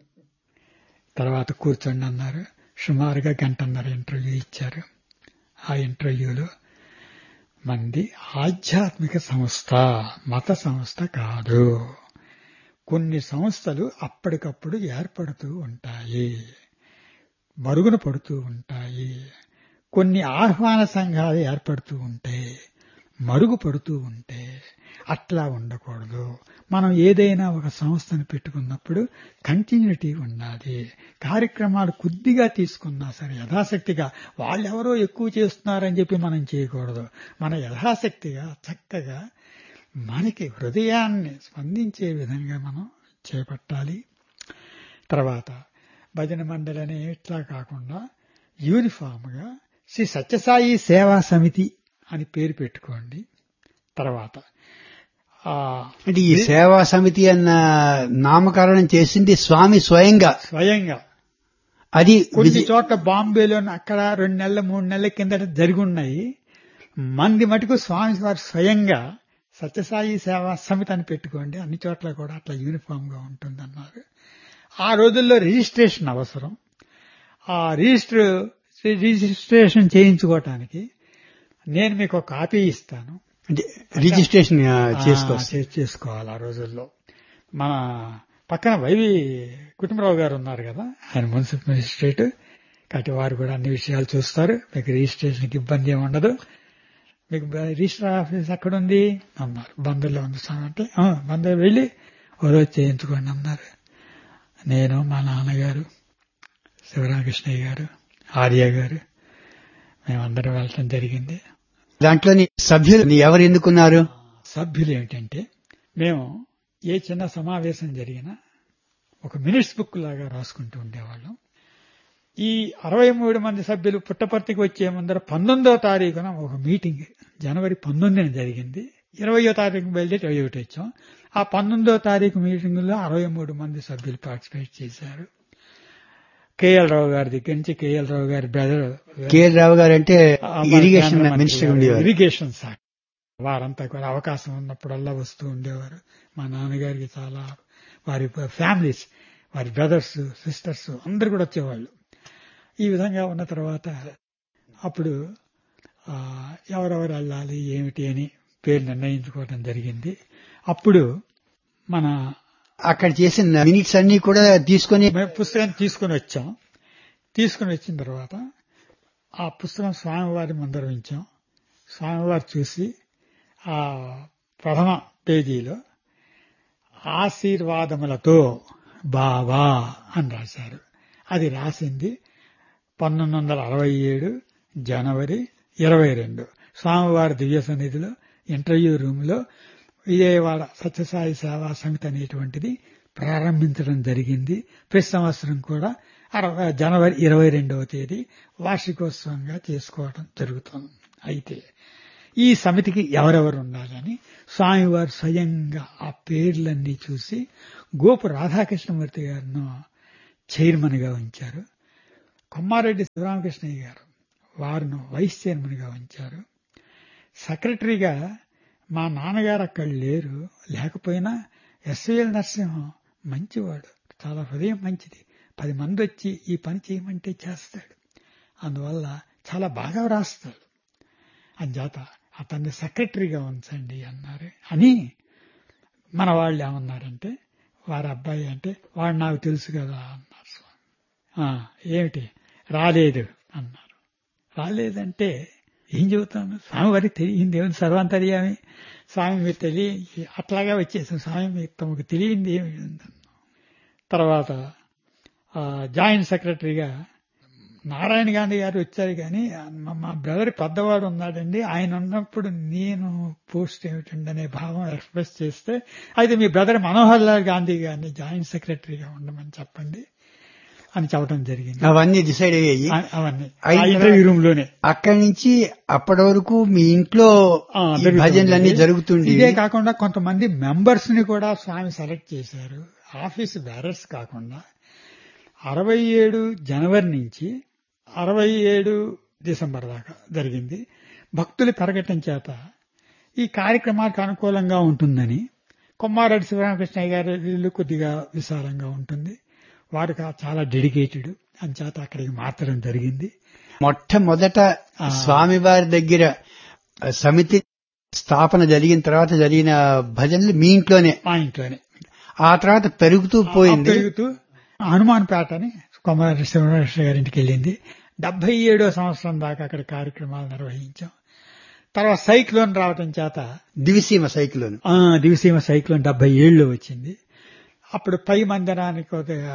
తర్వాత కూర్చోండి అన్నారు. సుమారుగా గంటన్నర ఇంటర్వ్యూ ఇచ్చారు. ఆ ఇంటర్వ్యూలో మంది ఆధ్యాత్మిక సంస్థ, మత సంస్థ కాదు. కొన్ని సంస్థలు అప్పటికప్పుడు ఏర్పడుతూ ఉంటాయి, మరుగున పడుతూ ఉంటాయి. కొన్ని ఆహ్వాన సంఘాలు ఏర్పడుతూ ఉంటాయి, మరుగు పడుతూ ఉంటే అట్లా ఉండకూడదు. మనం ఏదైనా ఒక సంస్థను పెట్టుకున్నప్పుడు కంటిన్యూటీ ఉండాలి. కార్యక్రమాలు కొద్దిగా తీసుకున్నా సరే యథాశక్తిగా, వాళ్ళెవరో ఎక్కువ చేస్తున్నారని చెప్పి మనం చేయకూడదు. మన యథాశక్తిగా చక్కగా మనకి హృదయాన్ని స్పందించే విధంగా మనం చేపట్టాలి. తర్వాత భజన మండలి అనే ఇట్లా కాకుండా యూనిఫామ్గా శ్రీ సత్యసాయి సేవా సమితి అని పేరు పెట్టుకోండి. తర్వాత అంటే ఈ సేవా సమితి అన్న నామకరణం చేసింది స్వామి స్వయంగా స్వయంగా అది కొన్ని చోట్ల బాంబేలో అక్కడ రెండు నెలల మూడు నెలల కిందట జరిగి ఉన్నాయి. మంది మటుకు స్వామి వారు స్వయంగా సత్యసాయి సేవా సమితి అని పెట్టుకోండి, అన్ని చోట్ల కూడా అట్లా యూనిఫామ్ గా ఉంటుందన్నారు. ఆ రోజుల్లో రిజిస్ట్రేషన్ అవసరం. ఆ రిజిస్టర్ రిజిస్ట్రేషన్ చేయించుకోవటానికి నేను మీకు ఒక కాపీ ఇస్తాను. అంటే రిజిస్ట్రేషన్ చేసుకోవాలి. ఆ రోజుల్లో మన పక్కన వైవి కుటుంబరావు గారు ఉన్నారు కదా, ఆయన మున్సిపల్ మెజిస్ట్రేట్, కాబట్టి వారు కూడా అన్ని విషయాలు చూస్తారు. మీకు రిజిస్ట్రేషన్కి ఇబ్బంది ఏమి ఉండదు. మీకు రిజిస్టర్ ఆఫీస్ ఎక్కడుంది అన్నారు. బందర్లో ఉంది సార్ అంటే, బందర్ వెళ్ళి ఓ రోజు చేయించుకోండి అన్నారు. నేను, మా నాన్నగారు, శివరామకృష్ణయ్య గారు, ఆర్య గారు, మేమందరం వెళ్ళటం జరిగింది. దాంట్లోని సభ్యులు ఎవరు ఎన్నుకున్నారు? సభ్యులు ఏమిటంటే, మేము ఏ చిన్న సమావేశం జరిగినా ఒక మినిట్స్ బుక్ లాగా రాసుకుంటూ ఉండేవాళ్ళం. ఈ అరవై మూడు మంది సభ్యులు పుట్టపర్తికి వచ్చే ముందర పంతొమ్మిదో తారీఖున ఒక మీటింగ్ జనవరి పంతొమ్మిదిన జరిగింది. ఇరవయో తారీఖు బయలుదేరి ఇరవై ఒకటి వచ్చాం. ఆ పంతొమ్మిదో తారీఖు మీటింగ్ లో అరవై మూడు మంది సభ్యులు పార్టిసిపేట్ చేశారు. కేఎల్ రావు గారి దగ్గర నుంచి, కేఎల్ రావు గారి బ్రదర్ కేఎల్ రావు గారు అంటే ఇరిగేషన్ మినిస్టర్ ఉండేవారు, ఇరిగేషన్ శాఖ. వారంతా కూడా అవకాశం ఉన్నప్పుడల్లా వస్తూ ఉండేవారు. మా నాన్నగారికి చాలా వారి ఫ్యామిలీస్, వారి బ్రదర్స్, సిస్టర్స్ అందరు కూడా వచ్చేవాళ్ళు. ఈ విధంగా ఉన్న తర్వాత అప్పుడు ఎవరెవరు వెళ్ళాలి ఏమిటి అని పేరు నిర్ణయించుకోవడం జరిగింది. అప్పుడు మన అక్కడ చేసిన మినిట్స్ అన్ని కూడా తీసుకుని మేము పుస్తకం తీసుకుని వచ్చాం. తీసుకుని వచ్చిన తర్వాత ఆ పుస్తకం స్వామివారి ముందర ఉంచాం. స్వామివారు చూసి ఆ ప్రథమ పేజీలో ఆశీర్వాదములతో బావా అని రాశారు. అది రాసింది పంతొమ్మిది వందల అరవై ఏడు జనవరి ఇరవై రెండు స్వామివారి దివ్య సన్నిధిలో ఇంటర్వ్యూ రూమ్ లో విజయవాడ సత్యసాయి సేవా సమితి అనేటువంటిది ప్రారంభించడం జరిగింది. ప్రతి సంవత్సరం కూడా అరవై జనవరి ఇరవై రెండవ తేదీ వార్షికోత్సవంగా చేసుకోవడం జరుగుతుంది. అయితే ఈ సమితికి ఎవరెవరు ఉండాలని స్వామివారు స్వయంగా ఆ పేర్లన్నీ చూసి గోపు రాధాకృష్ణమూర్తి గారిను చైర్మన్ గా ఉంచారు. కొమ్మారెడ్డి శివరామకృష్ణయ్య గారు వారిను వైస్ చైర్మన్ గా ఉంచారు. సెక్రటరీగా మా నాన్నగారు అక్కడ లేరు, లేకపోయినా ఎస్విఎల్ నరసింహం మంచివాడు, చాలా హృదయం మంచిది, పది మంది వచ్చి ఈ పని చేయమంటే చేస్తాడు, అందువల్ల చాలా బాగా రాస్తాడు, అంచేత అతన్ని సెక్రటరీగా ఉంచండి అన్నారు. అని మన వాళ్ళు ఏమన్నారంటే వారి అబ్బాయి అంటే వాడు నాకు తెలుసు కదా అన్నారు స్వామి. ఏమిటి రాలేదు అన్నారు. రాలేదంటే ఏం చెబుతాను, స్వామి వారికి తెలియంది ఏమి, సర్వాంతర్యామి స్వామి మీరు తెలియ అట్లాగా వచ్చేసాం, స్వామి మీరు తమకు తెలియంది ఏమి. తర్వాత జాయింట్ సెక్రటరీగా నారాయణ గాంధీ గారు వచ్చారు, కానీ మా బ్రదర్ పెద్దవాడు ఉన్నాడండి, ఆయన ఉన్నప్పుడు నేను పోస్ట్ ఏమిటండి అనే భావం ఎక్స్ప్రెస్ చేస్తే, అయితే మీ బ్రదర్ మనోహర్ లాల్ గాంధీ గారిని జాయింట్ సెక్రటరీగా ఉండమని చెప్పండి అని చెప్పడం జరిగింది. అవన్నీ డిసైడ్ అయ్యాయి, అవన్నీ ఇంటర్వ్యూ రూమ్ లోనే. అక్కడి నుంచి అప్పటి వరకు మీ ఇంట్లో భజనలన్నీ జరుగుతుంది. ఇదే కాకుండా కొంతమంది మెంబర్స్ ని కూడా స్వామి సెలెక్ట్ చేశారు, ఆఫీస్ బేరర్స్ కాకుండా. అరవై ఏడు జనవరి నుంచి అరవై ఏడు డిసెంబర్ దాకా జరిగింది. భక్తులు పెరగటం చేత ఈ కార్యక్రమానికి అనుకూలంగా ఉంటుందని కొమ్మారెడ్డి శివరామకృష్ణయ్య గారి ఇల్లు కొద్దిగా విశాలంగా ఉంటుంది, వారికి చాలా డెడికేటెడ్ అంచేత అక్కడికి మార్చడం జరిగింది. మొట్టమొదట స్వామివారి దగ్గర సమితి స్థాపన జరిగిన తర్వాత జరిగిన భజనలు మీ ఇంట్లోనే మా ఇంట్లోనే. ఆ తర్వాత పెరుగుతూ పోయింది. పెరుగుతూ హనుమాన్పేట అని కొమ్మారెడ్డి శివరామకృష్ణ గారి ఇంటికి వెళ్ళింది. డెబ్బై ఏడో సంవత్సరం దాకా అక్కడ కార్యక్రమాలు నిర్వహించాం. తర్వాత సైక్లోన్ రావటం చేత దివిసీమ సైక్లోన్ దివిసీమ సైక్లోన్ డెబ్బై ఏడులో వచ్చింది. అప్పుడు పై మందిరానికి కొద్దిగా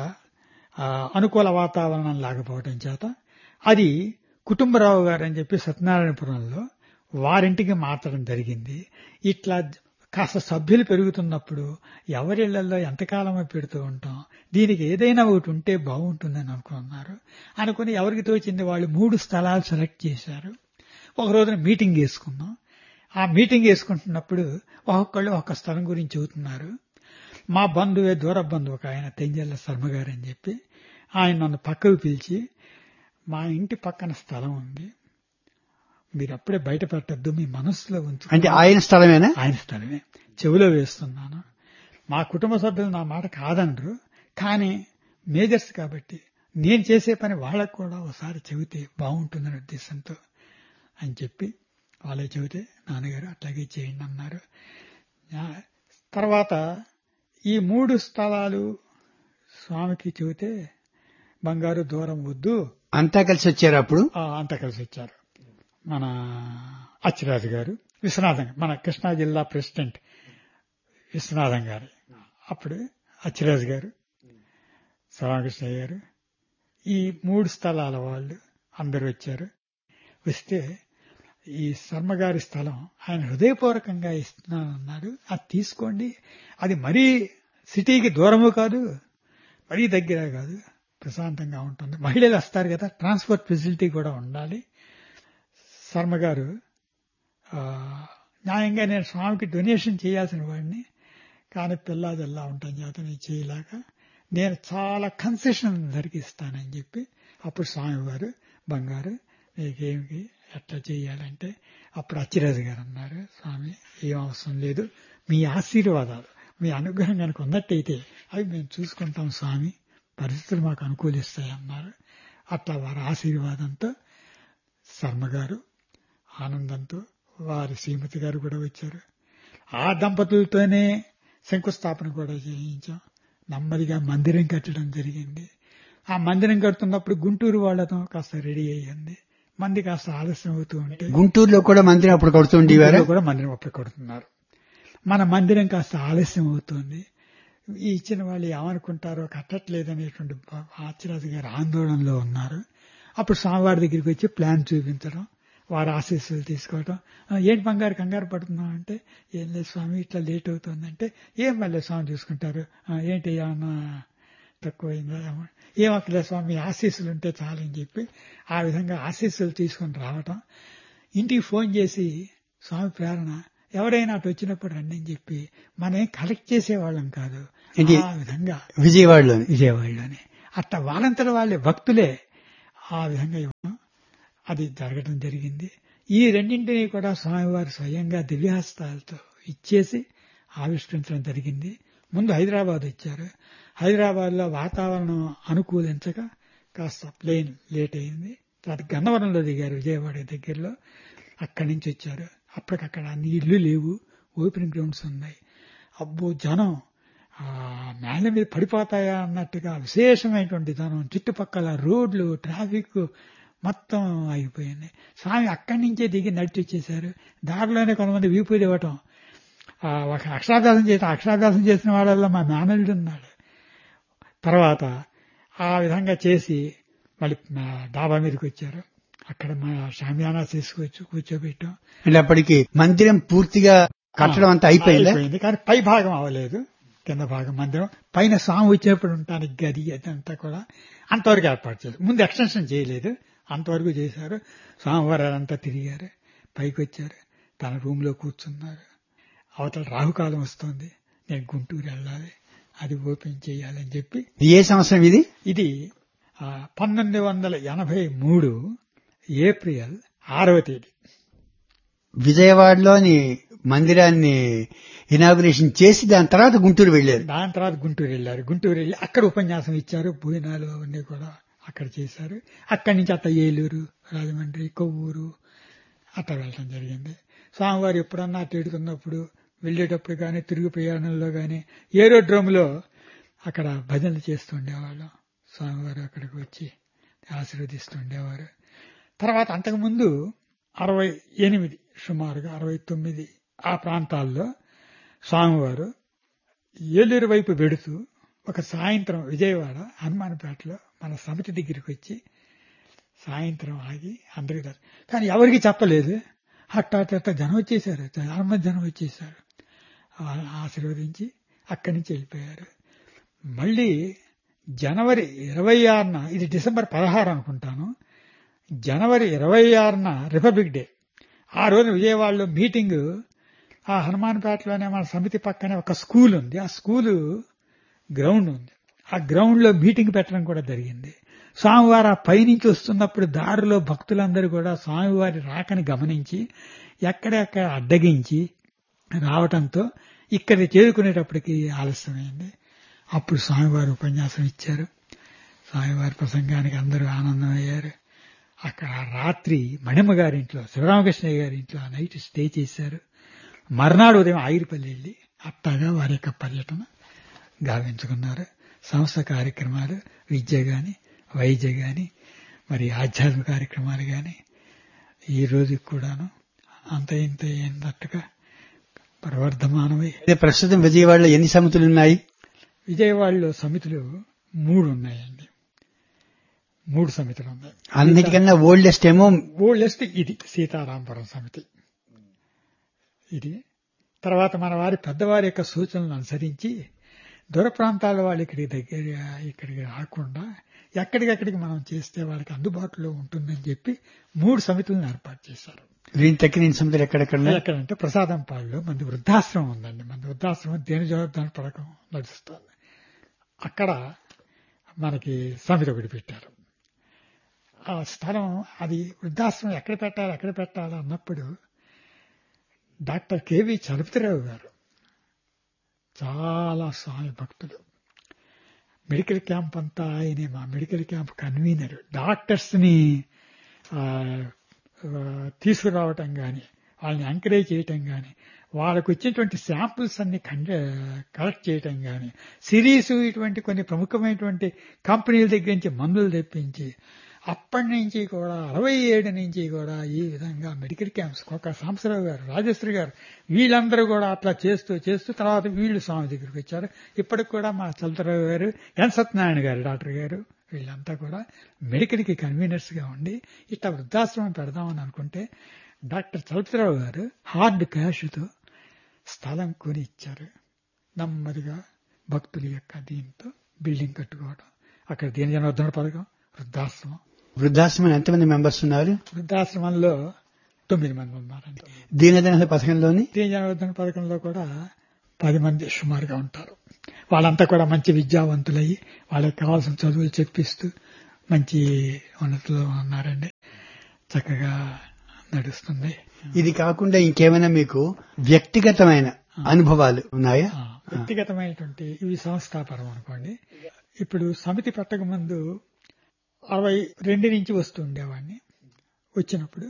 అనుకూల వాతావరణం లేకపోవడం చేత అది కుటుంబరావు గారు అని చెప్పి సత్యనారాయణపురంలో వారింటికి మార్చడం జరిగింది. ఇట్లా కాస్త సభ్యులు పెరుగుతున్నప్పుడు ఎవరిళ్లలో ఎంతకాలం పెడుతూ ఉంటాం, దీనికి ఏదైనా ఒకటి ఉంటే బాగుంటుందని అనుకున్నారు. అనుకుని ఎవరికి తోచింది వాళ్ళు మూడు స్థలాలు సెలెక్ట్ చేశారు. ఒక రోజున మీటింగ్ వేసుకున్నాం. ఆ మీటింగ్ వేసుకుంటున్నప్పుడు ఒక్కొక్కళ్ళు ఒక్క స్థలం గురించి చెబుతున్నారు. మా బంధువే దూర బంధువు ఒక ఆయన తెంజల్ల శర్మ గారు అని చెప్పి ఆయన నన్ను పక్కకు పిలిచి, మా ఇంటి పక్కన స్థలం ఉంది, మీరు అప్పుడే బయట పెట్టద్దు, మీ మనస్సులో ఉంచు. అంటే ఆయన స్థలమేనా? ఆయన స్థలమే, చెవిలో వేస్తున్నాను. మా కుటుంబ సభ్యులు నా మాట కాదనరు, కానీ మేజర్స్ కాబట్టి నేను చేసే పని వాళ్ళకు కూడా ఒకసారి చెబితే బాగుంటుందనే ఉద్దేశంతో అని చెప్పి వాళ్ళే చెబితే నాన్నగారు అట్లాగే చేయండి అన్నారు. తర్వాత ఈ మూడు స్థలాలు స్వామికి చెబితే బంగారు దూరం వద్దు అంతా కలిసి వచ్చారు. అప్పుడు అంతా కలిసి వచ్చారు. మన అచ్చిరాజు గారు, విశ్వనాథం, మన కృష్ణా జిల్లా ప్రెసిడెంట్ విశ్వనాథం గారు, అప్పుడు అచ్చిరాజు గారు, శివరామకృష్ణయ్య గారు, ఈ మూడు స్థలాల వాళ్ళు అందరూ వచ్చారు. వస్తే ఈ శర్మగారి స్థలం ఆయన హృదయపూర్వకంగా ఇస్తున్నానన్నాడు, అది తీసుకోండి, అది మరీ సిటీకి దూరము కాదు, మరీ దగ్గర కాదు, ప్రశాంతంగా ఉంటుంది, మహిళలు వస్తారు కదా, ట్రాన్స్పోర్ట్ ఫెసిలిటీ కూడా ఉండాలి. శర్మగారు న్యాయంగా నేను స్వామికి డొనేషన్ చేయాల్సిన వాడిని, కానీ పిల్లా జల్లా ఉంటాను చేత నేను చేయలేక నేను చాలా కన్సెషన్ ధరికి ఇస్తానని చెప్పి అప్పుడు స్వామివారు బంగారు నీకేమి ఎట్లా చేయాలంటే అప్పుడు అచ్చిరాజు గారు అన్నారు, స్వామి ఏం అవసరం లేదు, మీ ఆశీర్వాదాలు మీ అనుగ్రహం కనుక ఉన్నట్టయితే అవి మేము చూసుకుంటాం స్వామి, పరిస్థితులు మాకు అనుకూలిస్తాయి అన్నారు. అట్లా వారి ఆశీర్వాదంతో శర్మగారు ఆనందంతో వారి శ్రీమతి గారు కూడా వచ్చారు. ఆ దంపతులతోనే శంకుస్థాపన కూడా చేయించాం. నెమ్మదిగా మందిరం కట్టడం జరిగింది. ఆ మందిరం కడుతున్నప్పుడు గుంటూరు వాళ్ళతో కాస్త రెడీ అయ్యింది, మంది కాస్త ఆలస్యం అవుతూ ఉంటే గుంటూరులో కూడా మందిరం అప్పుడు కడుతుంది కూడా మందిరం అప్పుడు కడుతున్నారు. మన మందిరం కాస్త ఆలస్యం అవుతుంది, ఈ ఇచ్చిన వాళ్ళు ఏమనుకుంటారో కట్టట్లేదనేటువంటి ఆచిరాజు గారు ఆందోళనలో ఉన్నారు. అప్పుడు స్వామివారి దగ్గరికి వచ్చి ప్లాన్ చూపించడం, వారి ఆశీస్సులు తీసుకోవడం. ఏంటి బంగారు కంగారు పడుతున్నాం అంటే, ఏం లేదు స్వామి ఇట్లా లేట్ అవుతుందంటే, ఏం మళ్ళీ స్వామి చూసుకుంటారు, ఏంటి ఏమన్నా తక్కువైందా ఏమక్కలే స్వామి ఆశీస్సులు ఉంటే చాలని చెప్పి ఆ విధంగా ఆశీస్సులు తీసుకొని రావటం. ఇంటికి ఫోన్ చేసి స్వామి ప్రేరణ ఎవరైనా అటు వచ్చినప్పుడు రండి అని చెప్పి మనం కలెక్ట్ చేసేవాళ్ళం కాదు. ఆ విధంగా విజయవాడలో విజయవాడలోనే అట్లా వాళ్ళంతట వాళ్ళే భక్తులే ఆ విధంగా ఇవ్వడం అది జరగడం జరిగింది. ఈ రెండింటినీ కూడా స్వామివారు స్వయంగా దివ్యహస్తాలతో ఇచ్చేసి ఆవిష్కరించడం జరిగింది. ముందు హైదరాబాద్ ఇచ్చారు. హైదరాబాద్ లో వాతావరణం అనుకూలించక కాస్త ప్లేన్ లేట్ అయింది. తర్వాత గన్నవరంలో దిగారు విజయవాడ దగ్గరలో. అక్కడి నుంచి వచ్చారు. అప్పటికక్కడ అన్ని ఇళ్లు లేవు, ఓపెన్ గ్రౌండ్స్ ఉన్నాయి. అబ్బో జనం ఆ మేళ్ళ మీద పడిపోతాయా అన్నట్టుగా విశేషమైనటువంటి జనం, చుట్టుపక్కల రోడ్లు ట్రాఫిక్ మొత్తం ఆగిపోయింది. స్వామి అక్కడి నుంచే దిగి నడిచి వచ్చేశారు. దారిలోనే కొంతమంది వీపూది ఇవ్వటం, ఒక అక్షరాభ్యాసం చేసిన అక్షరాభ్యాసం చేసిన వాళ్ళల్లో మా మేనల్లుడు ఉన్నాడు. తర్వాత ఆ విధంగా చేసి మళ్ళీ డాబా మీదకి వచ్చారు. అక్కడ మా షామియానా తీసుకొచ్చి కూర్చోబెట్టాం. అంటే అప్పటికి మందిరం పూర్తిగా కట్టడం అంతా అయిపోయింది, కానీ పై భాగం అవ్వలేదు. కింద భాగం మందిరం, పైన స్వామి వచ్చేప్పుడు ఉండటానికి గది అదంతా కూడా అంతవరకు ఏర్పాటు చేశారు. ముందు ఎక్స్టెన్షన్ చేయలేదు, అంతవరకు చేశారు. స్వామివారు అంతా తిరిగారు, పైకి వచ్చారు, తన రూమ్ లో కూర్చున్నారు. అవతల రాహుకాలం వస్తుంది, నేను గుంటూరు వెళ్ళాలి, అది ఓపెన్ చేయాలని చెప్పి. ఏ సంవత్సరం ఇది? ఇది పంతొమ్మిది వందల ఎనభై మూడు ఏప్రిల్ ఆరవ తేదీ విజయవాడలోని మందిరాన్ని ఇనాగ్రేషన్ చేసి దాని తర్వాత గుంటూరు వెళ్లారు. దాని తర్వాత గుంటూరు వెళ్లారు. గుంటూరు వెళ్ళి అక్కడ ఉపన్యాసం ఇచ్చారు. భోజనాలు అవన్నీ కూడా అక్కడ చేశారు. అక్కడి నుంచి అట్లా ఏలూరు, రాజమండ్రి, కొవ్వూరు అట్లా వెళ్ళడం జరిగింది. స్వామివారు ఎప్పుడన్నా అటు ఎడుతున్నప్పుడు వెళ్లేటప్పుడు కానీ తిరుగు ప్రయాణంలో కానీ ఏరోడ్రోమ్లో అక్కడ భజనలు చేస్తుండేవాళ్ళం. స్వామివారు అక్కడికి వచ్చి ఆశీర్వదిస్తుండేవారు. తర్వాత అంతకుముందు అరవై ఎనిమిది సుమారుగా అరవై తొమ్మిది ఆ ప్రాంతాల్లో స్వామివారు ఏలూరు వైపు వెడుతూ ఒక సాయంత్రం విజయవాడ హనుమాన్పేటలో మన సమితి దగ్గరికి వచ్చి సాయంత్రం ఆగి అందరికి, కానీ ఎవరికి చెప్పలేదు. అట్టా అట్ట జనం వచ్చేసారు, చాలా మంది జనం వచ్చేసారు. ఆశీర్వదించి అక్కడి నుంచి వెళ్ళిపోయారు. మళ్ళీ జనవరి ఇరవై ఆరున, ఇది డిసెంబర్ పదహారు అనుకుంటాను, జనవరి ఇరవై ఆరున రిపబ్లిక్ డే. ఆ రోజు విజయవాడలో మీటింగ్, ఆ హనుమాన్పేటలోనే మన సమితి పక్కనే ఒక స్కూల్ ఉంది, ఆ స్కూలు గ్రౌండ్ ఉంది. ఆ గ్రౌండ్ లో మీటింగ్ పెట్టడం కూడా జరిగింది. స్వామివారు ఆ పైనుంచి వస్తున్నప్పుడు దారిలో భక్తులందరూ కూడా స్వామివారి రాకని గమనించి ఎక్కడెక్కడ అడ్డగించి రావటంతో ఇక్కడ చేరుకునేటప్పటికి ఆలస్యమైంది. అప్పుడు స్వామివారు ఉపన్యాసం ఇచ్చారు. స్వామివారి ప్రసంగానికి అందరూ ఆనందమయ్యారు. అక్కడ రాత్రి మణిమ్మ గారింట్లో, శివరామకృష్ణయ్య గారి ఇంట్లో ఆ నైట్ స్టే చేశారు. మర్నాడు ఉదయం ఆగిరిపల్లి వెళ్ళి అట్టాగా వారి యొక్క పర్యటన గావించుకున్నారు. సంస్థ కార్యక్రమాలు, విద్య గాని, వైద్య గాని, మరి ఆధ్యాత్మిక కార్యక్రమాలు గాని ఈ రోజు కూడాను అంత ఇంత ఏంటట్టుగా ప్రవర్ధమానమై. ప్రస్తుతం విజయవాడలో ఎన్ని సమితులు ఉన్నాయి? విజయవాడలో సమితులు మూడు ఉన్నాయండి. మూడు సమితులు ఉన్నాయి. అన్నిటికన్నా ఓల్డెస్ట్ ఏమో ఓల్డెస్ట్ ఇది సీతారాంపురం సమితి. ఇది తర్వాత మన వారి పెద్దవారి యొక్క సూచనలను అనుసరించి దూర ప్రాంతాల వాళ్ళు ఇక్కడికి దగ్గర ఇక్కడికి రాకుండా ఎక్కడికెక్కడికి మనం చేస్తే వాళ్ళకి అందుబాటులో ఉంటుందని చెప్పి మూడు సమితులను ఏర్పాటు చేశారు. దీని తక్కిన సమితులు ఎక్కడెక్కడ? ఎక్కడంటే ప్రసాదంపాడులో మంది వృద్ధాశ్రమం ఉందండి. మంది వృద్ధాశ్రమం దేని జవాబుదారి పథకం నడుస్తుంది. అక్కడ మనకి సమితి ఒకటి పెట్టారు. ఆ స్థలం అది వృద్ధాశ్రమం ఎక్కడ పెట్టాలి ఎక్కడ పెట్టాలి అన్నప్పుడు డాక్టర్ కెవి చలపతిరావు గారు చాలా స్వామి భక్తులు. మెడికల్ క్యాంప్ అంతా ఆయనే, మా మెడికల్ క్యాంప్ కన్వీనర్. డాక్టర్స్ ని తీసుకురావటం గాని, వాళ్ళని ఎంకరేజ్ చేయటం గాని, వాళ్ళకు వచ్చేటువంటి శాంపుల్స్ అన్ని కలెక్ట్ చేయటం గాని, సిరీస్ ఇటువంటి కొన్ని ప్రముఖమైనటువంటి కంపెనీల దగ్గర నుంచి మందులు తెప్పించి అప్పటి నుంచి కూడా అరవై ఏడు నుంచి కూడా ఈ విధంగా మెడికల్ క్యాంప్స్ ఒక సాంబశివరావు గారు, రాజేశ్వరి గారు వీళ్ళందరూ కూడా అట్లా చేస్తూ చేస్తూ తర్వాత వీళ్ళు స్వామి దగ్గరికి వచ్చారు. ఇప్పటికి కూడా మా చలతరావు గారు, ఎన్ సత్యనారాయణ గారు డాక్టర్ గారు వీళ్ళంతా కూడా మెడికల్ కి కన్వీనర్స్ గా ఉండి ఇట్లా వృద్ధాశ్రమం పెడదామని అనుకుంటే డాక్టర్ చలపతిరావు గారు హార్డ్ క్యాష్తో స్థలం కొని ఇచ్చారు. నెమ్మదిగా భక్తుల యొక్క దీంతో బిల్డింగ్ కట్టుకోవడం, అక్కడ దీనజనోద్ధరణ పథకం, వృద్ధాశ్రమం. వృద్ధాశ్రమం ఎంతమంది మెంబర్స్ ఉన్నారు? వృద్ధాశ్రమంలో తొమ్మిది మంది ఉన్నారండి. దీనదయాళ పథకంలోని దీనజనోద్ధరణ పథకంలో కూడా పది మంది సుమారుగా ఉంటారు. వాళ్ళంతా కూడా మంచి విద్యావంతులయ్యి వాళ్ళకి కావాల్సిన చదువులు చెప్పిస్తూ మంచి ఉన్నతులు ఉన్నారండి. చక్కగా నడుస్తుంది. ఇది కాకుండా ఇంకేమైనా మీకు వ్యక్తిగతమైన అనుభవాలు ఉన్నాయా? వ్యక్తిగతమైనటువంటి ఇవి సంస్థాపరం అనుకోండి. ఇప్పుడు సమితి పెట్టక ముందు అరవై రెండు నుంచి వస్తూ ఉండేవాడిని. వచ్చినప్పుడు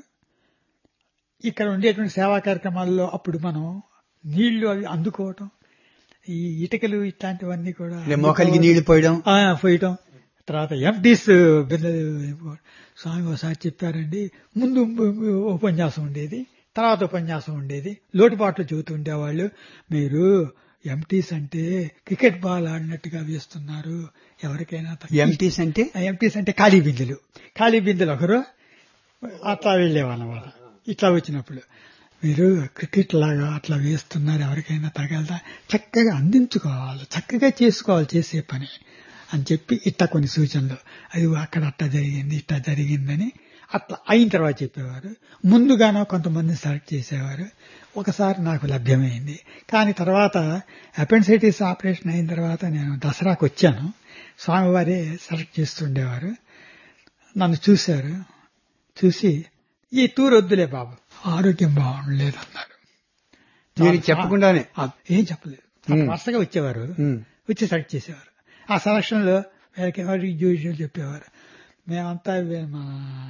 ఇక్కడ ఉండేటువంటి సేవా కార్యక్రమాల్లో అప్పుడు మనం నీళ్లు అవి అందుకోవటం, ఈ ఇటుకలు ఇట్లాంటివన్నీ కూడా మొక్కలకి నీళ్లు పోయడం పోయటం, తర్వాత ఎంటీస్ బిల్లలు. స్వామి ఒకసారి చెప్పారండి, ముందు ఉపన్యాసం ఉండేది, తర్వాత ఉపన్యాసం ఉండేది. లోటుపాట్లు చెబుతూ ఉండేవాళ్ళు, మీరు ఎంటీస్ అంటే క్రికెట్ బాల్ ఆడినట్టుగా వేస్తున్నారు, ఎవరికైనా. ఎంటీస్ అంటే ఎంటీస్ అంటే ఖాళీ బిందెలు. ఖాళీ బిందెలు ఒకరు అట్లా వెళ్లేవాళ్ళం. వాళ్ళ ఇట్లా వచ్చినప్పుడు మీరు క్రికెట్ లాగా అట్లా వేస్తున్నారు, ఎవరికైనా తగలదా, చక్కగా అందించుకోవాలి, చక్కగా చేసుకోవాలి చేసే పని అని చెప్పి ఇట్లా కొన్ని సూచనలు, అది అక్కడ అట్లా జరిగింది ఇట్లా జరిగిందని అట్లా అయిన తర్వాత చెప్పేవారు. ముందుగానో కొంతమందిని సెలెక్ట్ చేసేవారు. ఒకసారి నాకు లభ్యమైంది. కానీ తర్వాత అపెండిసైటిస్ ఆపరేషన్ అయిన తర్వాత నేను దసరాకు వచ్చాను. స్వామివారే సెలెక్ట్ చేస్తుండేవారు. నన్ను చూశారు, చూసి ఈ టూర్ వద్దులే బాబు, ఆరోగ్యం బాగుండలేదన్నారు. మీరు చెప్పకుండానే? ఏం చెప్పలేదు, వరుసగా వచ్చేవారు, వచ్చి సెలెక్ట్ చేసేవారు. ఆ సెలక్షన్ లో జ్యూషియల్ చెప్పేవారు. మేమంతా మా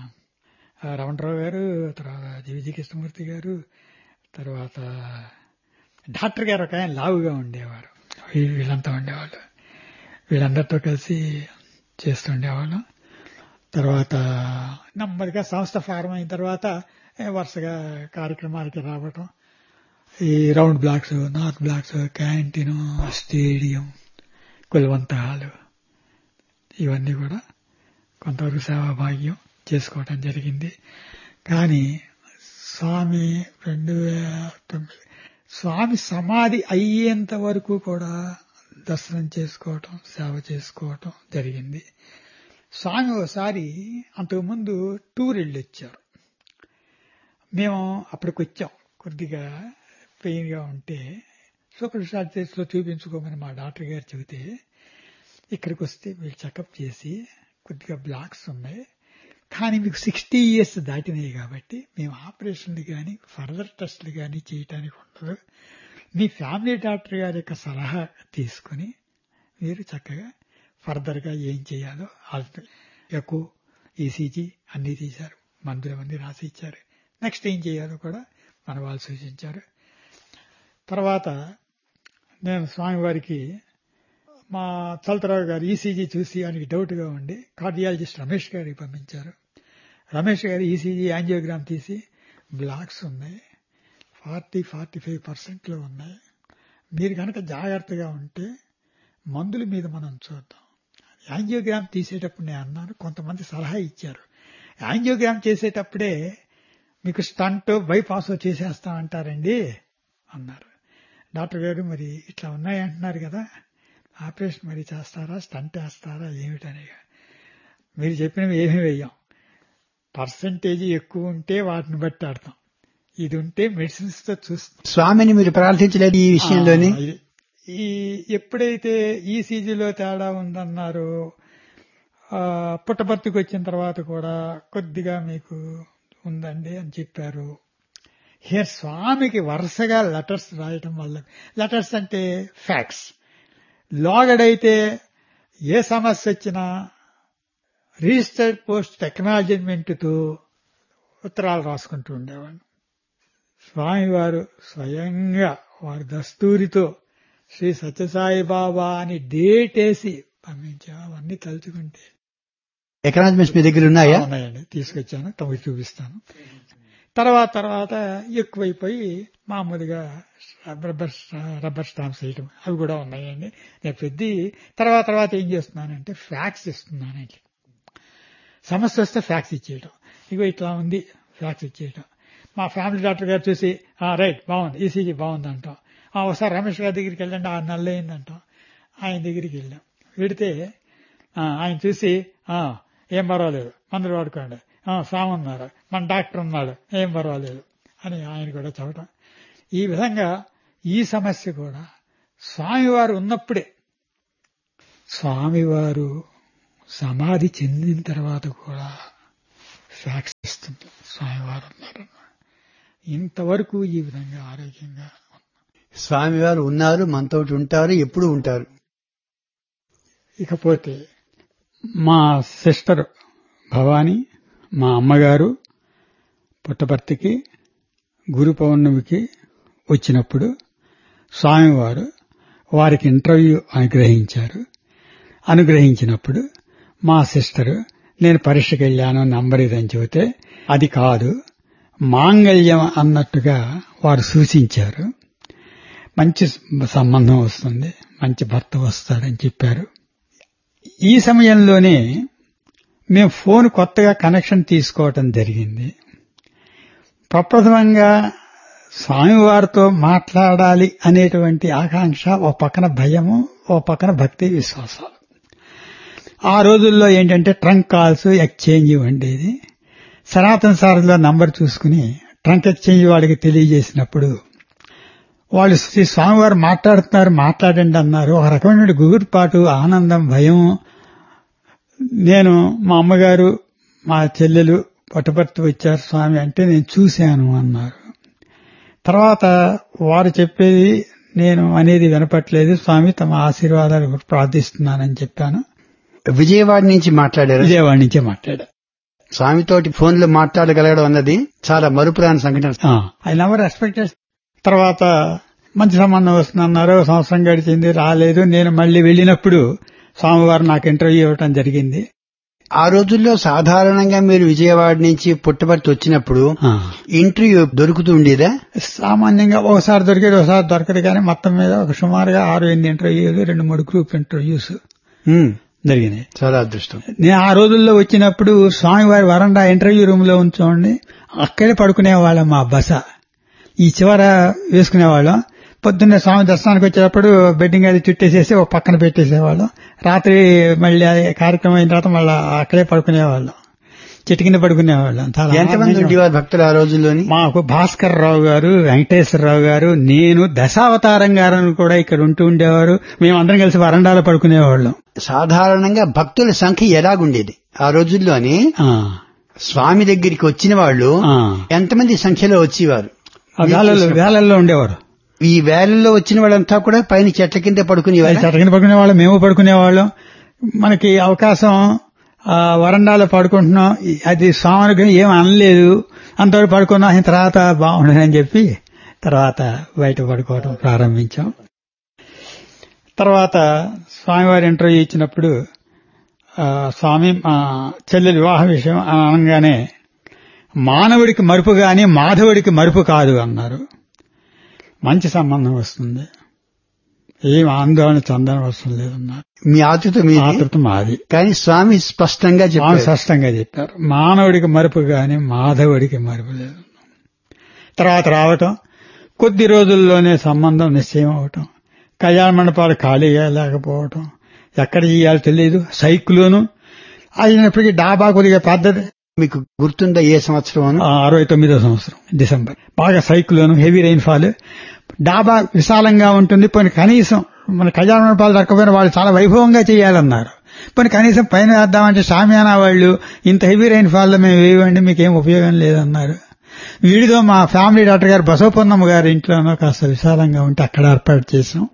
రమణరావు గారు, తర్వాత జీవిజీ కృష్ణమూర్తి గారు, తర్వాత డాక్టర్ గారు ఒక ఆయన లావుగా ఉండేవారు, వీళ్ళంతా ఉండేవాళ్ళు. వీళ్ళందరితో కలిసి చేస్తుండేవాళ్ళం. తర్వాత నెమ్మదిగా సంస్థ ఫారం అయిన తర్వాత వరుసగా కార్యక్రమాలకి రావటం, ఈ round blocks, north blocks, canteen, stadium, కులవంత hall, ఇవన్నీ కూడా కొంతవరకు సేవాభాగ్యం చేసుకోవటం జరిగింది. కానీ స్వామి రెండు వేల తొమ్మిది స్వామి సమాధి అయ్యేంత వరకు కూడా దర్శనం చేసుకోవటం, సేవ చేసుకోవటం జరిగింది. స్వామి ఒకసారి అంతకుముందు టూర్ వెళ్ళి వచ్చారు. మేము అప్పటికి వచ్చాం, కొద్దిగా పెయిన్ గా ఉంటే సూపర్ స్పెషాలిటీస్ లో చూపించుకోమని మా డాక్టర్ గారు చెబితే, ఇక్కడికి వస్తే వీళ్ళు చెకప్ చేసి కొద్దిగా బ్లాక్స్ ఉన్నాయి, కానీ మీకు సిక్స్టీ ఇయర్స్ దాటినాయి కాబట్టి మేము ఆపరేషన్లు కానీ ఫర్దర్ టెస్టులు కానీ చేయటానికి ఉండదు. మీ ఫ్యామిలీ డాక్టర్ గారి యొక్క సలహా తీసుకుని మీరు చక్కగా ఫర్దర్ గా ఏం చేయాలో ఎకో, ఈసీజీ అన్ని తీశారు, మందులు అన్ని రాసి ఇచ్చారు. నెక్స్ట్ ఏం చేయాలో కూడా మన వాళ్ళు సూచించారు. తర్వాత నేను స్వామివారికి మా చలతరావు గారు ఈసీజీ చూసి ఆయనకి డౌట్ గా ఉండి కార్డియాలజిస్ట్ రమేష్ గారికి పంపించారు. రమేష్ గారు ఈసీజీ యాంజియోగ్రామ్ తీసి బ్లాక్స్ ఉన్నాయి, ఫార్టీ ఫార్టీ ఫైవ్ పర్సెంట్ లో ఉన్నాయి, మీరు కనుక జాగ్రత్తగా ఉంటే మందుల మీద మనం చూద్దాం. యాంజియోగ్రామ్ తీసేటప్పుడు నేను అన్నాను, కొంతమంది సలహా ఇచ్చారు, యాంజియోగ్రామ్ చేసేటప్పుడే మీకు స్టంట్ బైపాస్ చేసేస్తామంటారండి అన్నారు. డాక్టర్ గారు మరి ఇట్లా ఉన్నాయి అంటున్నారు కదా, ఆపరేషన్ మరి చేస్తారా, స్టంట్ వేస్తారా ఏమిటని. మీరు చెప్పినవి ఏమీ వేయం, పర్సంటేజ్ ఎక్కువ ఉంటే వాటిని బట్టి ఆడతాం, ఇది ఉంటే మెడిసిన్స్ తో చూస్తాం. స్వామిని మీరు ప్రార్థించలేదు ఈ విషయంలోని? ఈ ఎప్పుడైతే ఈసీజీలో తేడా ఉందన్నారో, పుట్టపర్తికి వచ్చిన తర్వాత కూడా కొద్దిగా మీకు ఉందండి అని చెప్పారు. హియర్ స్వామికి వరుసగా లెటర్స్ రాయటం వల్ల, లెటర్స్ అంటే ఫ్యాక్స్, లోగడైతే ఏ సమస్య వచ్చినా రిజిస్టర్డ్ పోస్ట్ టెక్నాలజీమెంట్తో ఉత్తరాలు రాసుకుంటూ ఉండేవాడు. స్వామివారు స్వయంగా వారి దస్తూరితో శ్రీ సత్యసాయి బాబా అని డేట్ వేసి పంపించా. అవన్నీ తలుచుకుంటే ఎకనామిక్స్ మీ దగ్గర ఉన్నాయా? ఉన్నాయండి, తీసుకొచ్చాను, తమకు చూపిస్తాను. తర్వాత తర్వాత ఎక్కువైపోయి మామూలుగా రబ్బర్ రబ్బర్ స్టాంప్స్ వేయటం అవి కూడా ఉన్నాయండి. నేను పెద్ద తర్వాత తర్వాత ఏం చేస్తున్నానంటే ఫ్యాక్స్ ఇస్తున్నానండి. సమస్య వస్తే ఫ్యాక్స్ ఇచ్చేయటం, ఇగో ఇట్లా ఉంది ఫ్యాక్స్ ఇచ్చేయటం. మా ఫ్యామిలీ డాక్టర్ గారు చూసి రైట్ బాగుంది, ఈసీజీ బాగుంది అంటాం. ఒకసారి రమేష్ గారి దగ్గరికి వెళ్ళండి, ఆరు నెలలు అయిందంటాం. ఆయన దగ్గరికి వెళ్ళాం, విడితే ఆయన చూసి ఏం పర్వాలేదు మందులు వాడుకోండి, స్వామి ఉన్నారు, మన డాక్టర్ ఉన్నాడు, ఏం పర్వాలేదు అని ఆయన కూడా చెప్పడం. ఈ విధంగా ఈ సమస్య కూడా స్వామివారు ఉన్నప్పుడే, స్వామివారు సమాధి చెందిన తర్వాత కూడా సాక్షిస్తుంది స్వామివారు ఉన్నారు. ఇంతవరకు ఈ విధంగా ఆరోగ్యంగా స్వామివారు ఉన్నారు, మనతో ఉంటారు, ఎప్పుడు ఉంటారు. ఇకపోతే మా సిస్టర్ భవానీ, మా అమ్మగారు పుట్టపర్తికి గురు పౌర్ణమికి వచ్చినప్పుడు స్వామివారు వారికి ఇంటర్వ్యూ అనుగ్రహించారు. అనుగ్రహించినప్పుడు మా సిస్టరు నేను పరీక్షకి వెళ్ళాను, నంబర్ ఇదని చెబితే అది కాదు మాంగళ్యం అన్నట్టుగా వారు సూచించారు. మంచి సంబంధం వస్తుంది, మంచి భర్త వస్తాడని చెప్పారు. ఈ సమయంలోనే మేము ఫోన్ కొత్తగా కనెక్షన్ తీసుకోవటం జరిగింది. ప్రప్రథమంగా స్వామివారితో మాట్లాడాలి అనేటువంటి ఆకాంక్ష, ఓ పక్కన భయము, ఓ పక్కన భక్తి విశ్వాసాలు. ఆ రోజుల్లో ఏంటంటే ట్రంక్ కాల్స్ ఎక్స్చేంజ్ ఉండేది. సనాతన సారథిలో నంబర్ చూసుకుని ట్రంక్ ఎక్స్చేంజ్ వాళ్ళకి తెలియజేసినప్పుడు వాళ్ళు శ్రీ స్వామివారు మాట్లాడుతున్నారు, మాట్లాడండి అన్నారు. ఒక రకమైన గుగురుపాటు, ఆనందం, భయం. నేను మా అమ్మగారు మా చెల్లెలు పుట్టపర్తి వచ్చారు స్వామి అంటే నేను చూశాను అన్నారు. తర్వాత వారు చెప్పేది నేను అనేది వినపట్లేదు, స్వామి తమ ఆశీర్వాదాలు ప్రార్థిస్తున్నానని చెప్పాను. విజయవాడ నుంచి మాట్లాడారు? విజయవాడ నుంచే మాట్లాడా. స్వామితోటి ఫోన్ లో మాట్లాడగలగడం అన్నది చాలా మరుపురాని సంఘటన. I never expected. తర్వాత మంచి సంబంధం వస్తుందన్నారు. సంవత్సరం గడిచింది, రాలేదు. నేను మళ్లీ వెళ్లినప్పుడు స్వామివారు నాకు ఇంటర్వ్యూ ఇవ్వటం జరిగింది. ఆ రోజుల్లో సాధారణంగా మీరు విజయవాడ నుంచి పుట్టపర్తి వచ్చినప్పుడు ఇంటర్వ్యూ దొరుకుతూ ఉండేదా? సామాన్యంగా ఒకసారి దొరికేది, ఒకసారి దొరకదు. కానీ మొత్తం మీద ఒక సుమారుగా ఆరు ఎనిమిది ఇంటర్వ్యూలు, రెండు మూడు గ్రూప్ ఇంటర్వ్యూస్ జరిగినాయి. చాలా అదృష్టం. నేను ఆ రోజుల్లో వచ్చినప్పుడు స్వామివారి వరండా ఇంటర్వ్యూ రూమ్ లో ఉంచోండి, అక్కడే పడుకునేవాళ్ళం. మా బస ఈ చివర వేసుకునేవాళ్ళం. పొద్దున్నే స్వామి దర్శనానికి వచ్చేటప్పుడు బెడ్డింగ్ అది చుట్టేసేసి ఒక పక్కన పెట్టేసేవాళ్ళం. రాత్రి మళ్ళీ కార్యక్రమం అయిన తర్వాత మళ్ళీ అక్కడే పడుకునేవాళ్ళం, చెట్టు కింద పడుకునేవాళ్ళం. ఎంతమంది ఉండేవారు భక్తులు ఆ రోజుల్లోని? మాకు భాస్కర్ రావు గారు, వెంకటేశ్వరరావు గారు, నేను, దశావతారం గారు కూడా ఇక్కడ ఉంటూ ఉండేవారు. మేమందరం కలిసి వరండాలో పడుకునేవాళ్ళం. సాధారణంగా భక్తుల సంఖ్య ఎలాగుండేది ఆ రోజుల్లోని? స్వామి దగ్గరికి వచ్చిన వాళ్ళు ఎంతమంది సంఖ్యలో వచ్చేవారు? వేలల్లో ఉండేవారు. ఈ వేలల్లో వచ్చిన వాళ్ళంతా కూడా పైన చెట్ల కింద పడుకునేవారు. చెట్ల కింద పడుకునేవాళ్ళం, మేము పడుకునేవాళ్ళం. మనకి అవకాశం వరండాలో పడుకుంటున్నాం, అది స్వామి ఏం అనలేదు, అంతవరకు పడుకున్నాం. ఆయన తర్వాత బాగుండదని చెప్పి తర్వాత బయట పడుకోవడం ప్రారంభించాం. తర్వాత స్వామివారి ఇంటర్వ్యూ ఇచ్చినప్పుడు స్వామి మా చెల్లెలి వివాహ విషయం అనగానే మానవుడికి మరుపు గాని మాధవుడికి మరుపు కాదు అన్నారు. మంచి సంబంధం వస్తుంది, ఏం ఆందోళన చెందని అవసరం లేదన్నారు. మీ ఆతృత మీ ఆతృత మాది. కానీ స్వామి స్పష్టంగా స్వామి స్పష్టంగా చెప్పారు, మానవుడికి మరుపు గాని మాధవుడికి మరుపు లేదు. తర్వాత రావటం, కొద్ది రోజుల్లోనే సంబంధం నిశ్చయం అవటం, కళ్యాణ మండపాలు ఖాళీగా లేకపోవటం, ఎక్కడ చేయాలో తెలియదు. సైకిల్లోను అయినప్పటికీ డాబా కొద్దిగా పెద్దది. మీకు గుర్తుందా ఏ సంవత్సరం? అరవై తొమ్మిదో సంవత్సరం డిసెంబర్. బాగా సైకిల్లోను, హెవీ రైన్ఫాల్, డాబా విశాలంగా ఉంటుంది. పోనీ కనీసం మన కళ్యాణ మండపాలు దక్కపోయిన వాళ్ళు చాలా వైభవంగా చేయాలన్నారు. పోనీ కనీసం పైన వేద్దామంటే షామియానా వాళ్ళు ఇంత హెవీ రైన్ఫాల్ లో మేము వేయండి, మీకేం ఉపయోగం లేదన్నారు. వీడితో మా ఫ్యామిలీ డాక్టర్ గారు బసవపూర్ణమ్మ గారి ఇంట్లోనో కాస్త విశాలంగా ఉంటే అక్కడ ఏర్పాటు చేసాం.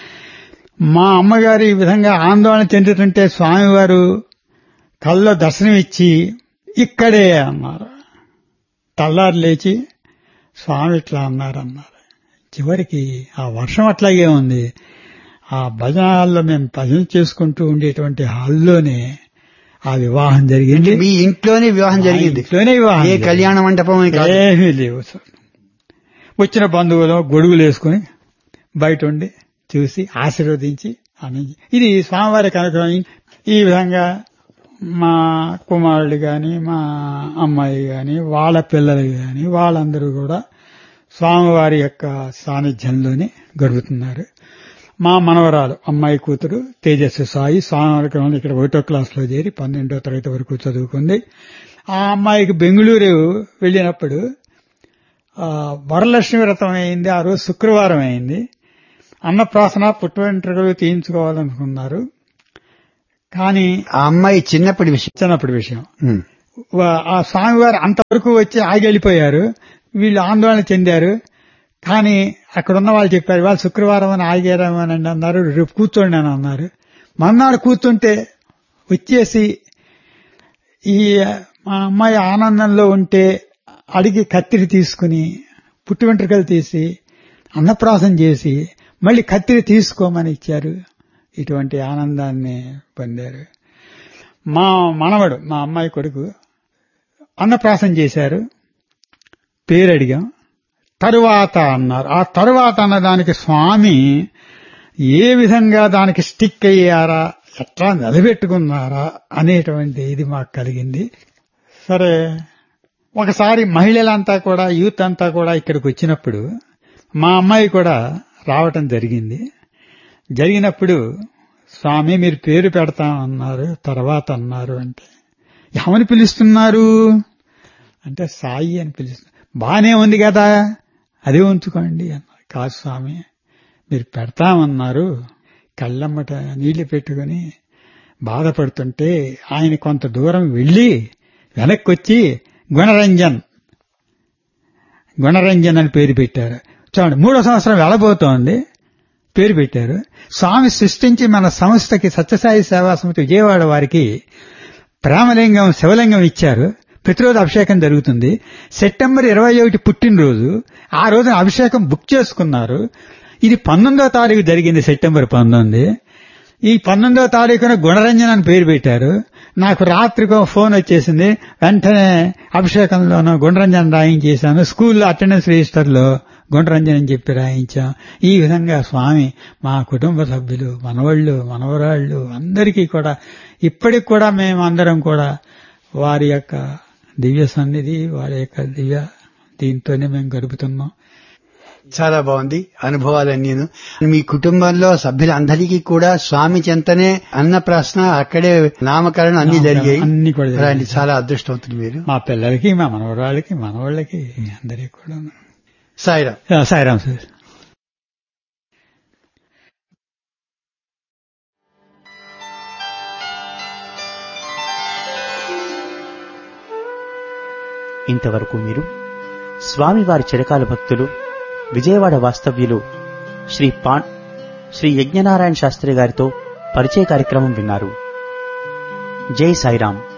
మా అమ్మగారు ఈ విధంగా ఆందోళన చెందుతుంటే స్వామివారు కల్లో దర్శనం ఇచ్చి ఇక్కడే అన్నారు. తెల్లారు లేచి స్వామి ఇట్లా అన్నారన్నారు. చివరికి ఆ వర్షం అట్లాగే ఉంది. ఆ భజన హాల్లో మేము భజన చేసుకుంటూ ఉండేటువంటి హాల్లోనే ఆ వివాహం జరిగింది. మీ ఇంట్లోనే వివాహం జరిగింది? ఇంట్లోనే వివాహం. ఏ కళ్యాణ మండపం ఏమీ లేవు సార్. వచ్చిన బంధువులు గొడుగులు వేసుకుని బయట ఉండి చూసి ఆశీర్వదించి అని, ఇది స్వామివారి కార్యక్రమం. ఈ విధంగా మా కుమారుడు గాని, మా అమ్మాయి గాని, వాళ్ళ పిల్లలు గాని వాళ్ళందరూ కూడా స్వామివారి యొక్క సాన్నిధ్యంలోనే గడుపుతున్నారు. మా మనవరాలు అమ్మాయి కూతురు తేజస్వి సాయి స్వామివారికి ఇక్కడ ఒకటో క్లాసులో చేరి పన్నెండో తరగతి వరకు చదువుకుంది. ఆ అమ్మాయికి బెంగళూరు వెళ్ళినప్పుడు వరలక్ష్మి వ్రతం అయింది. ఆ రోజు శుక్రవారం అయింది. అన్నప్రాసన పుట్టు వెంట్రుకలు తీయించుకోవాలనుకున్నారు. కానీ ఆ అమ్మాయి చిన్నప్పటి విషయం చిన్నప్పటి విషయం ఆ స్వామివారు అంతవరకు వచ్చి ఆగి వెళ్ళిపోయారు. వీళ్ళు ఆందోళన చెందారు. కానీ అక్కడున్న వాళ్ళు చెప్పారు, వాళ్ళు శుక్రవారం అని ఆగారని అన్నారు, రేపు కూర్చోండి అని అన్నారు. మర్నాడు కూర్చుంటే వచ్చేసి ఈ మా అమ్మాయి ఆనందంలో ఉంటే అడిగి కత్తిరి తీసుకుని పుట్టు వెంట్రుకలు తీసి అన్నప్రాసం చేసి మళ్ళీ కత్తిరి తీసుకోమని ఇచ్చారు. ఇటువంటి ఆనందాన్ని పొందారు. మా మనవడు మా అమ్మాయి కొడుకు అన్నప్రాసం చేశారు. పేరు అడిగాం. తరువాత అన్నారు. ఆ తరువాత అన్నదానికి స్వామి ఏ విధంగా దానికి స్టిక్ అయ్యారా, ఎట్లా నిలబెట్టుకున్నారా అనేటువంటి ఇది మాకు కలిగింది. సరే, ఒకసారి మహిళలంతా కూడా యూత్ అంతా కూడా ఇక్కడికి వచ్చినప్పుడు మా అమ్మాయి కూడా రావటం జరిగింది. జరిగినప్పుడు స్వామి మీరు పేరు పెడతామన్నారు, తర్వాత అన్నారు. అంటే ఏమని పిలుస్తున్నారు అంటే సాయి అని పిలుస్తున్నారు. బానే ఉంది కదా, అదే ఉంచుకోండి అన్నారు. కాదు స్వామి మీరు పెడతామన్నారు. కళ్ళమ్మట నీళ్లు పెట్టుకుని బాధపడుతుంటే ఆయన కొంత దూరం వెళ్లి వెనక్కి వచ్చి గుణరంజన్ గుణరంజన్ అని పేరు పెట్టారు. చూడండి, మూడో సంవత్సరం వెళ్ళబోతోంది, పేరు పెట్టారు. స్వామి సృష్టించి మన సంస్థకి సత్యసాయి సేవా సమితి విజయవాడ వారికి ప్రేమలింగం శివలింగం ఇచ్చారు. ప్రతిరోజు అభిషేకం జరుగుతుంది. సెప్టెంబర్ ఇరవై ఒకటి పుట్టినరోజు, ఆ రోజున అభిషేకం బుక్ చేసుకున్నారు. ఇది పంతొమ్మిదో తారీఖు జరిగింది, సెప్టెంబర్ పంతొమ్మిది. ఈ పంతొమ్మిదో తారీఖున గుణరంజన్ అని పేరు పెట్టారు. నాకు రాత్రికో ఫోన్ వచ్చేసింది. వెంటనే అభిషేకంలోనూ గుణరంజన్ రాయించేశాను. స్కూల్లో అటెండెన్స్ రిజిస్టర్లో గుణరంజన్ అని చెప్పి రాయించాం. ఈ విధంగా స్వామి మా కుటుంబ సభ్యులు, మనవళ్ళు, మనవరాళ్లు అందరికీ కూడా ఇప్పటికి కూడా మేమందరం కూడా వారి యొక్క దివ్య సన్నిధి, వారి యొక్క దివ్య దీంతోనే మేము గడుపుతున్నాం. చాలా బాగుంది అనుభవాలన్నీ. మీ కుటుంబంలో సభ్యులందరికీ కూడా స్వామి చెంతనే అన్నప్రాసన, అక్కడే నామకరణం అన్ని జరిగాయి. అన్ని కూడా చాలా అదృష్టవంతులు మీరు. మా పిల్లలకి, మా మనవరాళ్ళకి, మనవాళ్ళకి అందరికీ కూడా. సాయిరాం. సాయిరాం సార్. ఇంతవరకు మీరు స్వామివారి చిరకాల భక్తులు, విజయవాడ వాస్తవ్యులు శ్రీ పా శ్రీ యజ్ఞనారాయణ శాస్త్రి గారితో పరిచయ కార్యక్రమం విన్నారు. జై సాయిరాం.